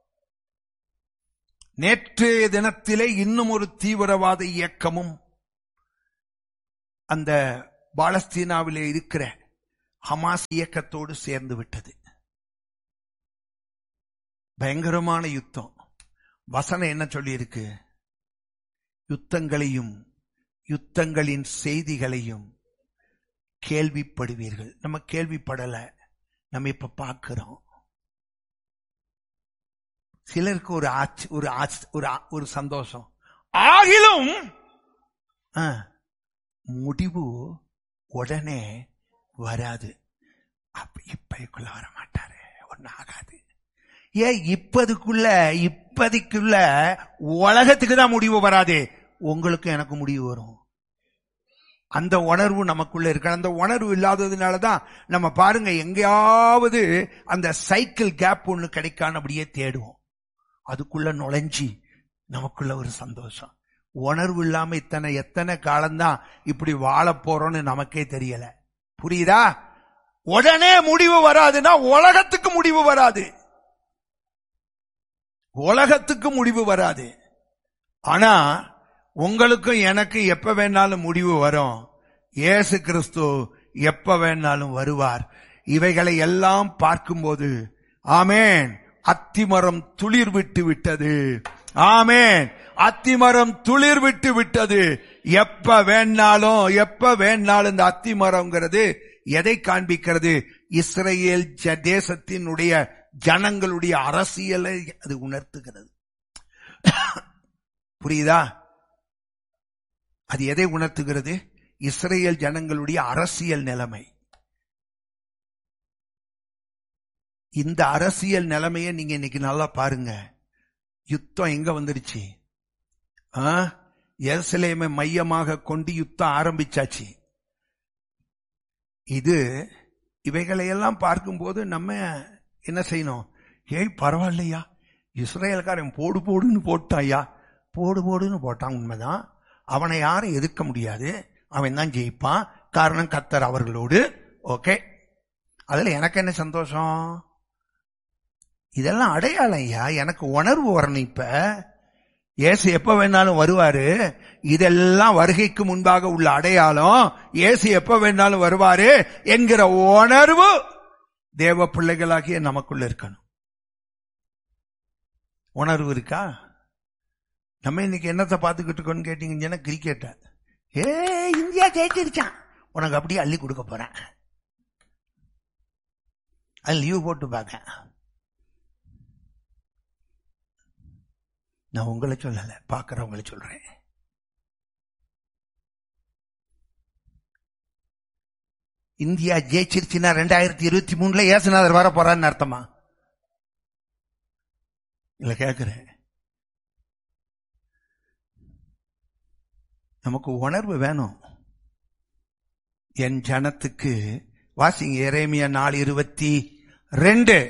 நேற்றைய தினத்திலே இன்னும் ஒரு தீவிரவாத இயக்கமும் அந்த பாலஸ்தீனாவிலே இருக்கிற ஹமாஸ் இயக்கத்தோடு சேர்ந்து விட்டது. பயங்கரமான யுத்தம். வசனம் என்ன சொல்லி இருக்கு? யுத்தங்களையும் யுத்தங்களின் செய்திகளையும் கேள்விப்படுவீர்கள். நம்ம கேள்விப்படல, நம்ம இப்ப பார்க்கிறோம். சிலருக்கு ஒரு சந்தோஷம். ஆகிலும் முடிவு உடனே வராது. இப்பதுக்குள்ள வர மாட்டாரு, ஒன்னும் ஆகாது. ஏன் இப்பதிக்குள்ள உலகத்துக்கு தான் முடிவு வராது, உங்களுக்கு எனக்கு முடிவு வரும். அந்த உணர்வு நமக்குள்ள இருக்கு. அந்த உணர்வு இல்லாததுனாலதான் நம்ம பாருங்க, எங்கேயாவது அந்த சைக்கிள் கேப் ஒண்ணு கிடைக்கான்னு அப்படியே தேடுவோம். அதுக்குள்ள நுழைஞ்சி நமக்குள்ள ஒரு சந்தோஷம். உணர்வு இல்லாம எத்தனை காலம்தான் இப்படி வாழ போறோம்னு நமக்கே தெரியல. புரியுதா? உடனே முடிவு வராதுன்னா உலகத்துக்கு முடிவு வராது, உலகத்துக்கு முடிவு வராது. ஆனா உங்களுக்கும் எனக்கு எப்ப வேணாலும் முடிவு வரும். இயேசு கிறிஸ்து எப்ப வேணாலும் வருவார். இவைகளை எல்லாம் பார்க்கும்போது ஆமேன், அத்திமரம் துளிர் விட்டு விட்டது. ஆமேன், அத்திமரம் துளிர் விட்டு விட்டது. எப்ப வேணாலும் இந்த அத்திமரம்ங்கிறது எதை காண்பிக்கிறது? இஸ்ரேல் தேசத்தினுடைய ஜனங்களுடைய அரசியலை அது உணர்த்துகிறது. புரியுதா? அது எதை உணர்த்துகிறது? இஸ்ரேல் ஜனங்களுடைய அரசியல் நிலைமை. இந்த அரசியல் நிலைமையை நீங்க இன்னைக்கு நல்லா பாருங்க. யுத்தம் எங்க வந்துடுச்சு? எருசலேமை மையமாக கொண்டு யுத்தம் ஆரம்பிச்சாச்சு. இவைகளையெல்லாம் பார்க்கும்போது நம்ம என்ன செய்யணும்? பரவாயில்லையா, இஸ்ரேல்காரன் போடுன்னு போட்டாயா, போடுன்னு போட்டான். உண்மைதான், அவனை யாரும் எதிர்க்க முடியாது, அவன் தான் ஜெயிப்பான். காரணம் கர்த்தர் அவர்களோடு. ஓகே, அதுல எனக்கு என்ன சந்தோஷம்? இதெல்லாம் அடையாளம் ஐயா. எனக்கு உணர்வு வரணும். இப்ப இயேசு எப்ப வேணாலும் வருவாரு. இதெல்லாம் வருகைக்கு முன்பாக உள்ள அடையாளம். இயேசு எப்ப வேணாலும் வருவாரு என்கிற உணர்வு தேவ பிள்ளைகளாகிய நமக்குள்ள இருக்கணும். உணர்வு இருக்கா? நம்ம இன்னைக்கு என்னத்தை பார்த்துக்கிட்டு இருக்கோம்னு கேட்டீங்கன்னா, கிரிக்கெட்ட இந்தியா ஜெயிச்சிருச்சான், உனக்கு அப்படியே அள்ளி கொடுக்க போறேன், அது லீவ் போட்டு பார்க்க. நான் உங்களை சொல்லல, பார்க்கிறவங்களை சொல்றேன். இந்தியா ஜெயிச்சிருச்சுன்னா 2023 இயேசுநாதர் வர போறான்னு அர்த்தமா? இல்ல, கேட்கிறேன். நமக்கு உணர்வு வேணும். என் ஜனத்துக்கு வாசிங்க எரேமியா 4:22.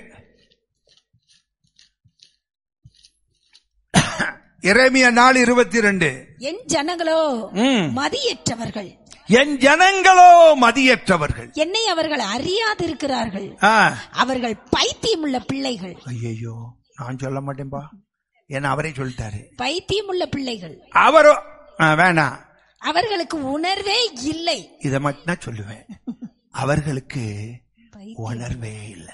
எரேமியா 4:22. என் ஜனங்களோ மதியற்றவர்கள், என் ஜனங்களோ மதியற்றவர்கள், என்னை அவர்கள் அறியாதிருக்கிறார்கள், அவர்கள் பைத்தியமுள்ள பிள்ளைகள். ஐயோ, நான் சொல்ல மாட்டேன்பா, ஏன்னா அவரே சொல்லிட்டாரு. பைத்தியமுள்ள பிள்ளைகள். அவரோ வேணாம், அவர்களுக்கு உணர்வே இல்லை. இதை மட்டும் தான் சொல்லுவேன். அவர்களுக்கு உணர்வே இல்லை.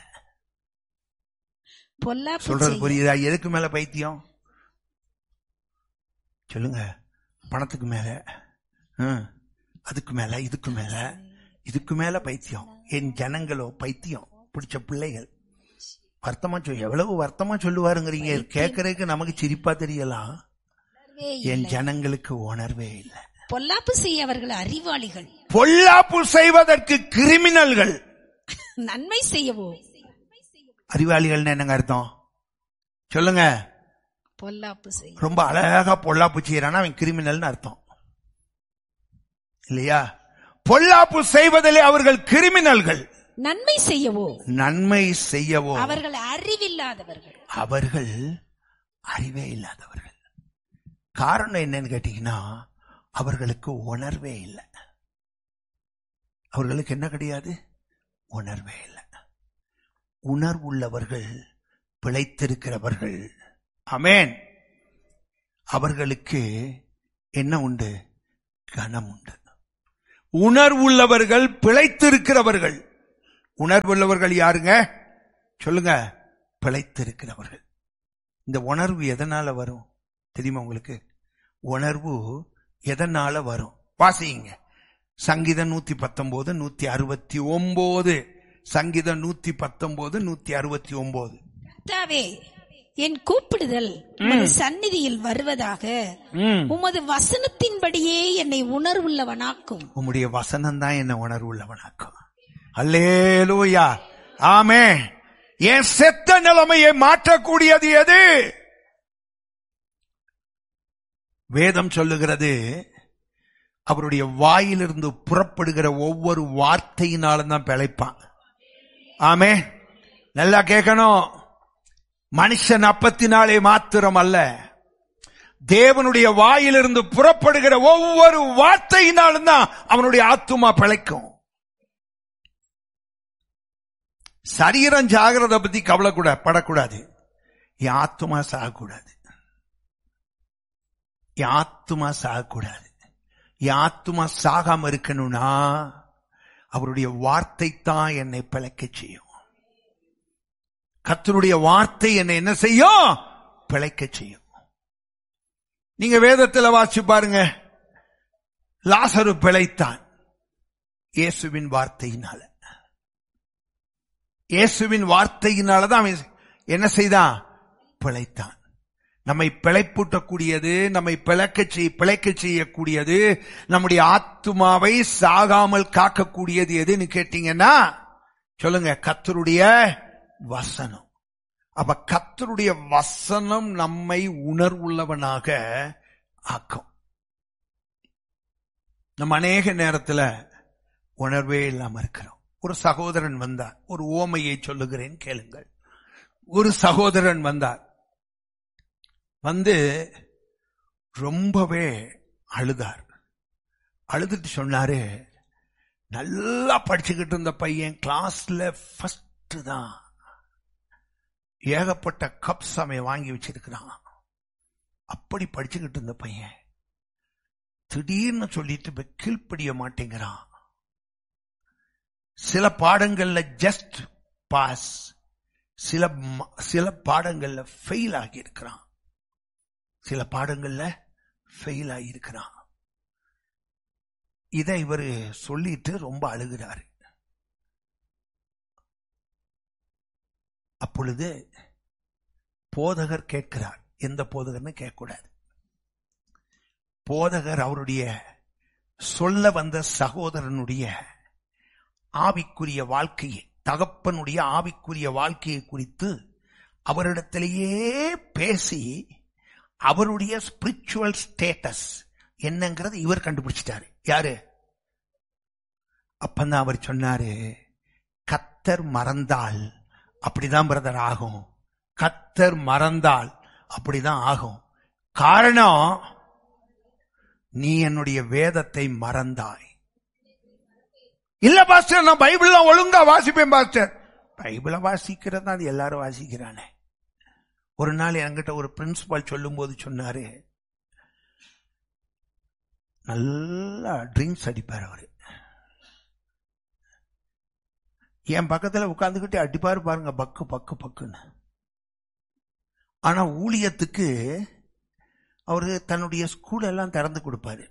சொல்றது புரியுதா? எதுக்கு மேல பைத்தியம் சொல்லுங்க? பணத்துக்கு மேல, அதுக்கு மேல, இதுக்கு மேல பைத்தியம். என் ஜனங்களோ பைத்தியம் பிடிச்ச பிள்ளைகள். வருத்தமா எவ்வளவு வருத்தமா சொல்லுவாருங்கிறீங்க. கேட்கறதுக்கு நமக்கு சிரிப்பா தெரியலாம். என் ஜனங்களுக்கு உணர்வே இல்லை. பொல்லாப்பு செய்ய அவர்கள் அறிவாளிகள், பொல்லாப்பு செய்வதற்கு கிரிமினல்கள், நன்மை செய்யவோ. அறிவாளிகள் என்னங்க அர்த்தம் சொல்லுங்க? பொல்லாப்பு செய்ய, ரொம்ப அழகா பொல்லாப்பு செய்யறானா அவன் கிரிமினல்னு அர்த்தம் இல்லையா? பொல்லாப்பு செய்வதிலே அவர்கள் கிரிமினல்கள். நன்மை செய்யவோ அவர்கள் அறிவில்லாதவர்கள், அவர்கள் அறிவே இல்லாதவர்கள். காரணம் என்னன்னு கேட்டீங்கன்னா, அவர்களுக்கு உணர்வே இல்லை. அவர்களுக்கு என்ன கிடையாது? உணர்வே இல்லை. உணர்வுள்ளவர்கள் பிழைத்திருக்கிறவர்கள், ஆமென், அவர்களுக்கு என்ன உண்டு? கனம் உண்டு. உணர்வுள்ளவர்கள், பிழைத்திருக்கிறவர்கள். உணர்வுள்ளவர்கள் யாருங்க? சொல்லுங்க. பிழைத்திருக்கிறவர்கள். இந்த உணர்வு எதனால வரும் தெரியுமா உங்களுக்கு? உணர்வு எதனால வரும்? வாசிங்க. சங்கீதம் 119, 169. சங்கீதம் 119, 169. கர்த்தாவே, என் கூப்பிடுதல் உமது சந்நிதியில் வருவதாக. உமது வசனத்தின்படியே என்னை உணர்வுள்ளவனாக்கும். உம்முடைய வசனம் தான் என்ன உணர்வுள்ளவனாக்கும். அல்லேலூயா, ஆமென். என் செத்த நிலைமையை மாற்றக்கூடியது எது? வேதம் சொல்லுகிறது, அவருடைய வாயிலிருந்து புறப்படுகிற ஒவ்வொரு வார்த்தையினாலும் தான் பிழைப்பான். ஆமென். நல்லா கேட்கணும். மனுஷன் அப்பத்தினாலே மாத்திரம் அல்ல, தேவனுடைய வாயிலிருந்து புறப்படுகிற ஒவ்வொரு வார்த்தையினாலும் தான் அவனுடைய ஆத்துமா பிழைக்கும். சரீரம் ஜாகிறத பத்தி படக்கூடாது. என் ஆத்துமா சாகக்கூடாது. என் ஆத்துமா சாகக்கூடாது. என் ஆத்துமா சாகாம இருக்கணும்னா அவருடைய வார்த்தை தான் என்னை பிழைக்க செய்யும். கர்த்தருடைய வார்த்தை என்னை என்ன செய்யும்? பிழைக்க செய்யும். நீங்க வேதத்தில் வாசிச்சு பாருங்க. லாசரு பிழைத்தான் இயேசுவின் வார்த்தையினால. இயேசுவின் வார்த்தையினாலதான் அவன் என்ன செய்தான்? பிழைத்தான். நம்மை பிழைப்பூட்டக்கூடியது, நம்மை பிழைக்க செய்யக்கூடியது, நம்முடைய ஆத்துமாவை சாகாமல் காக்கக்கூடியது எதுன்னு கேட்டீங்கன்னா சொல்லுங்க, கர்த்தருடைய வசனம். அப்ப கர்த்தருடைய வசனம் நம்மை உணர்வுள்ளவனாக ஆக்கும். நம்ம அநேக நேரத்துல உணர்வே இல்லாம இருக்கிறோம். ஒரு சகோதரன் வந்தார். ஒரு ஓமையை சொல்லுகிறேன், கேளுங்கள். ஒரு சகோதரன் வந்தார். வந்து ரொம்பவே அழுதார். அழுதுட்டு சொன்னாரு, நல்லா படிச்சுக்கிட்டு இருந்த பையன், கிளாஸ்ல ஃபர்ஸ்ட் தான், ஏகப்பட்ட கப் சமயம் வாங்கி வச்சிருக்கிறான். அப்படி படிச்சுக்கிட்டு இருந்த பையன் திடீர்னு சொல்லிட்டு கீழ்ப்படிய மாட்டேங்கிறான். சில பாடங்கள்ல ஜஸ்ட் பாஸ், சில பாடங்கள்ல ஃபெயில் ஆகி இருக்கிறான். சில பாடங்கள்ல ஃபெயில் ஆகி இருக்கிறான். இதை இவர் சொல்லிட்டு ரொம்ப அழுகிறாரு. அப்பொழுது போதகர் கேட்கிறார். எந்த போதகர்னு கேட்கக்கூடாது. போதகர் அவருடைய சொல்ல வந்த சகோதரனுடைய ஆவிக்குரிய வாழ்க்கையை, தகப்பனுடைய ஆவிக்குரிய வாழ்க்கையை குறித்து அவரிடத்திலேயே பேசி அவருடைய ஸ்பிரிச்சுவல் ஸ்டேட்டஸ் என்னங்கிறது இவர் கண்டுபிடிச்சிட்டாரு. யாரு? அப்பதான் அவர் சொன்னாரு, கர்த்தர் மறந்தால் அப்படிதான் பிரதர் ஆகும். கர்த்தர் மறந்தால் அப்படிதான் ஆகும். காரணம், நீ என்னுடைய வேதத்தை மறந்தாய். இல்ல பாஸ்டர், நான் பைபிள்லாம் ஒழுங்கா வாசிப்பேன் பாஸ்டர். பைபிளை வாசிக்கிறது அது எல்லாரும் வாசிக்கிறானே. ஒரு நாள் என்கிட்ட ஒரு பிரின்சிபால் சொல்லும் போது சொன்னாரு, நல்லா ட்ரிங்க்ஸ் அடிப்பார் அவரு. என் பக்கத்துல உட்கார்ந்துகிட்டே அடிப்பாரு பாருங்க, பக்கு பக்கு பக்குன்னு. ஆனா ஊழியத்துக்கு அவரு தன்னுடைய ஸ்கூல் எல்லாம் திறந்து கொடுப்பாரு.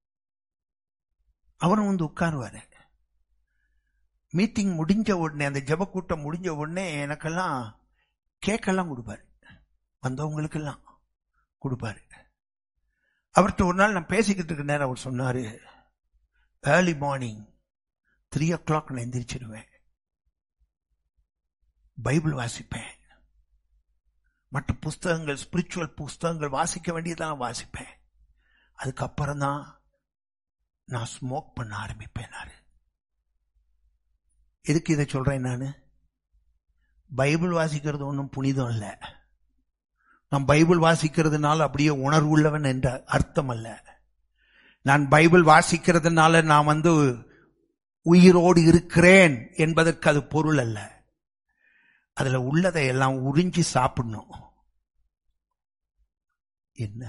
அவரும் வந்து உட்காருவாரு. மீட்டிங் முடிஞ்ச உடனே, அந்த ஜெப கூட்டம் முடிஞ்ச உடனே எனக்கெல்லாம் கேக்கெல்லாம் கொடுப்பாரு, வந்தவங்களுக்கெல்லாம் கொடுப்பாரு. அவர்கிட்ட ஒரு நாள் நான் பேசிக்கிட்டு இருக்க நேரம் அவர் சொன்னாரு, ஏர்லி மார்னிங் 3 o'clock நான் எந்திரிச்சிருவேன், பைபிள் வாசிப்பேன், மற்ற புஸ்தகங்கள், ஸ்பிரிச்சுவல் புஸ்தகங்கள் வாசிக்க வேண்டியதான் வாசிப்பேன். அதுக்கப்புறம் தான் நான் ஸ்மோக் பண்ண ஆரம்பிப்பேன். எதுக்கு இதை சொல்றேன்? நான் பைபிள் வாசிக்கிறது ஒன்றும் புனிதம் இல்லை. நான் பைபிள் வாசிக்கிறதுனால அப்படியே உணர்வுள்ளவன் என்ற அர்த்தம் அல்ல. நான் பைபிள் வாசிக்கிறதுனால நான் வந்து உயிரோடு இருக்கிறேன் என்பதற்கு அது பொருள் அல்ல. அதுல உள்ளதை எல்லாம் உறிஞ்சி சாப்பிடணும். என்ன?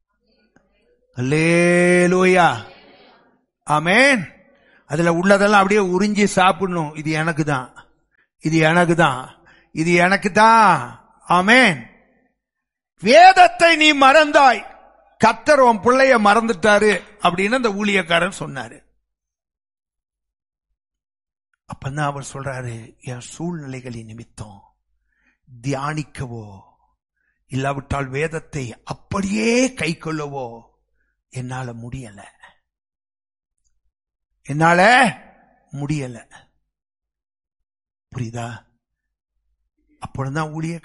அல்லேலூயா, ஆமென். அதுல உள்ளதெல்லாம் அப்படியே உறிஞ்சி சாப்பிடணும். இது எனக்கு தான், இது எனக்கு தான், இது எனக்கு தான். ஆமென். வேதத்தை நீ மறந்தாய், கர்த்தர் உன் பிள்ளைய மறந்துட்டாரு அப்படின்னு அந்த ஊழியக்காரன் சொன்னாரு. அப்பதான் அவர் சொல்றாரு, என் சூழ்நிலைகளின் நிமித்தம் தியானிக்கவோ இல்லாவிட்டால் வேதத்தை அப்படியே கை கொள்ளவோ என்னால முடியல, என்னால முடியல. புரியுதா? அப்பொழுதுதான் ஊழிய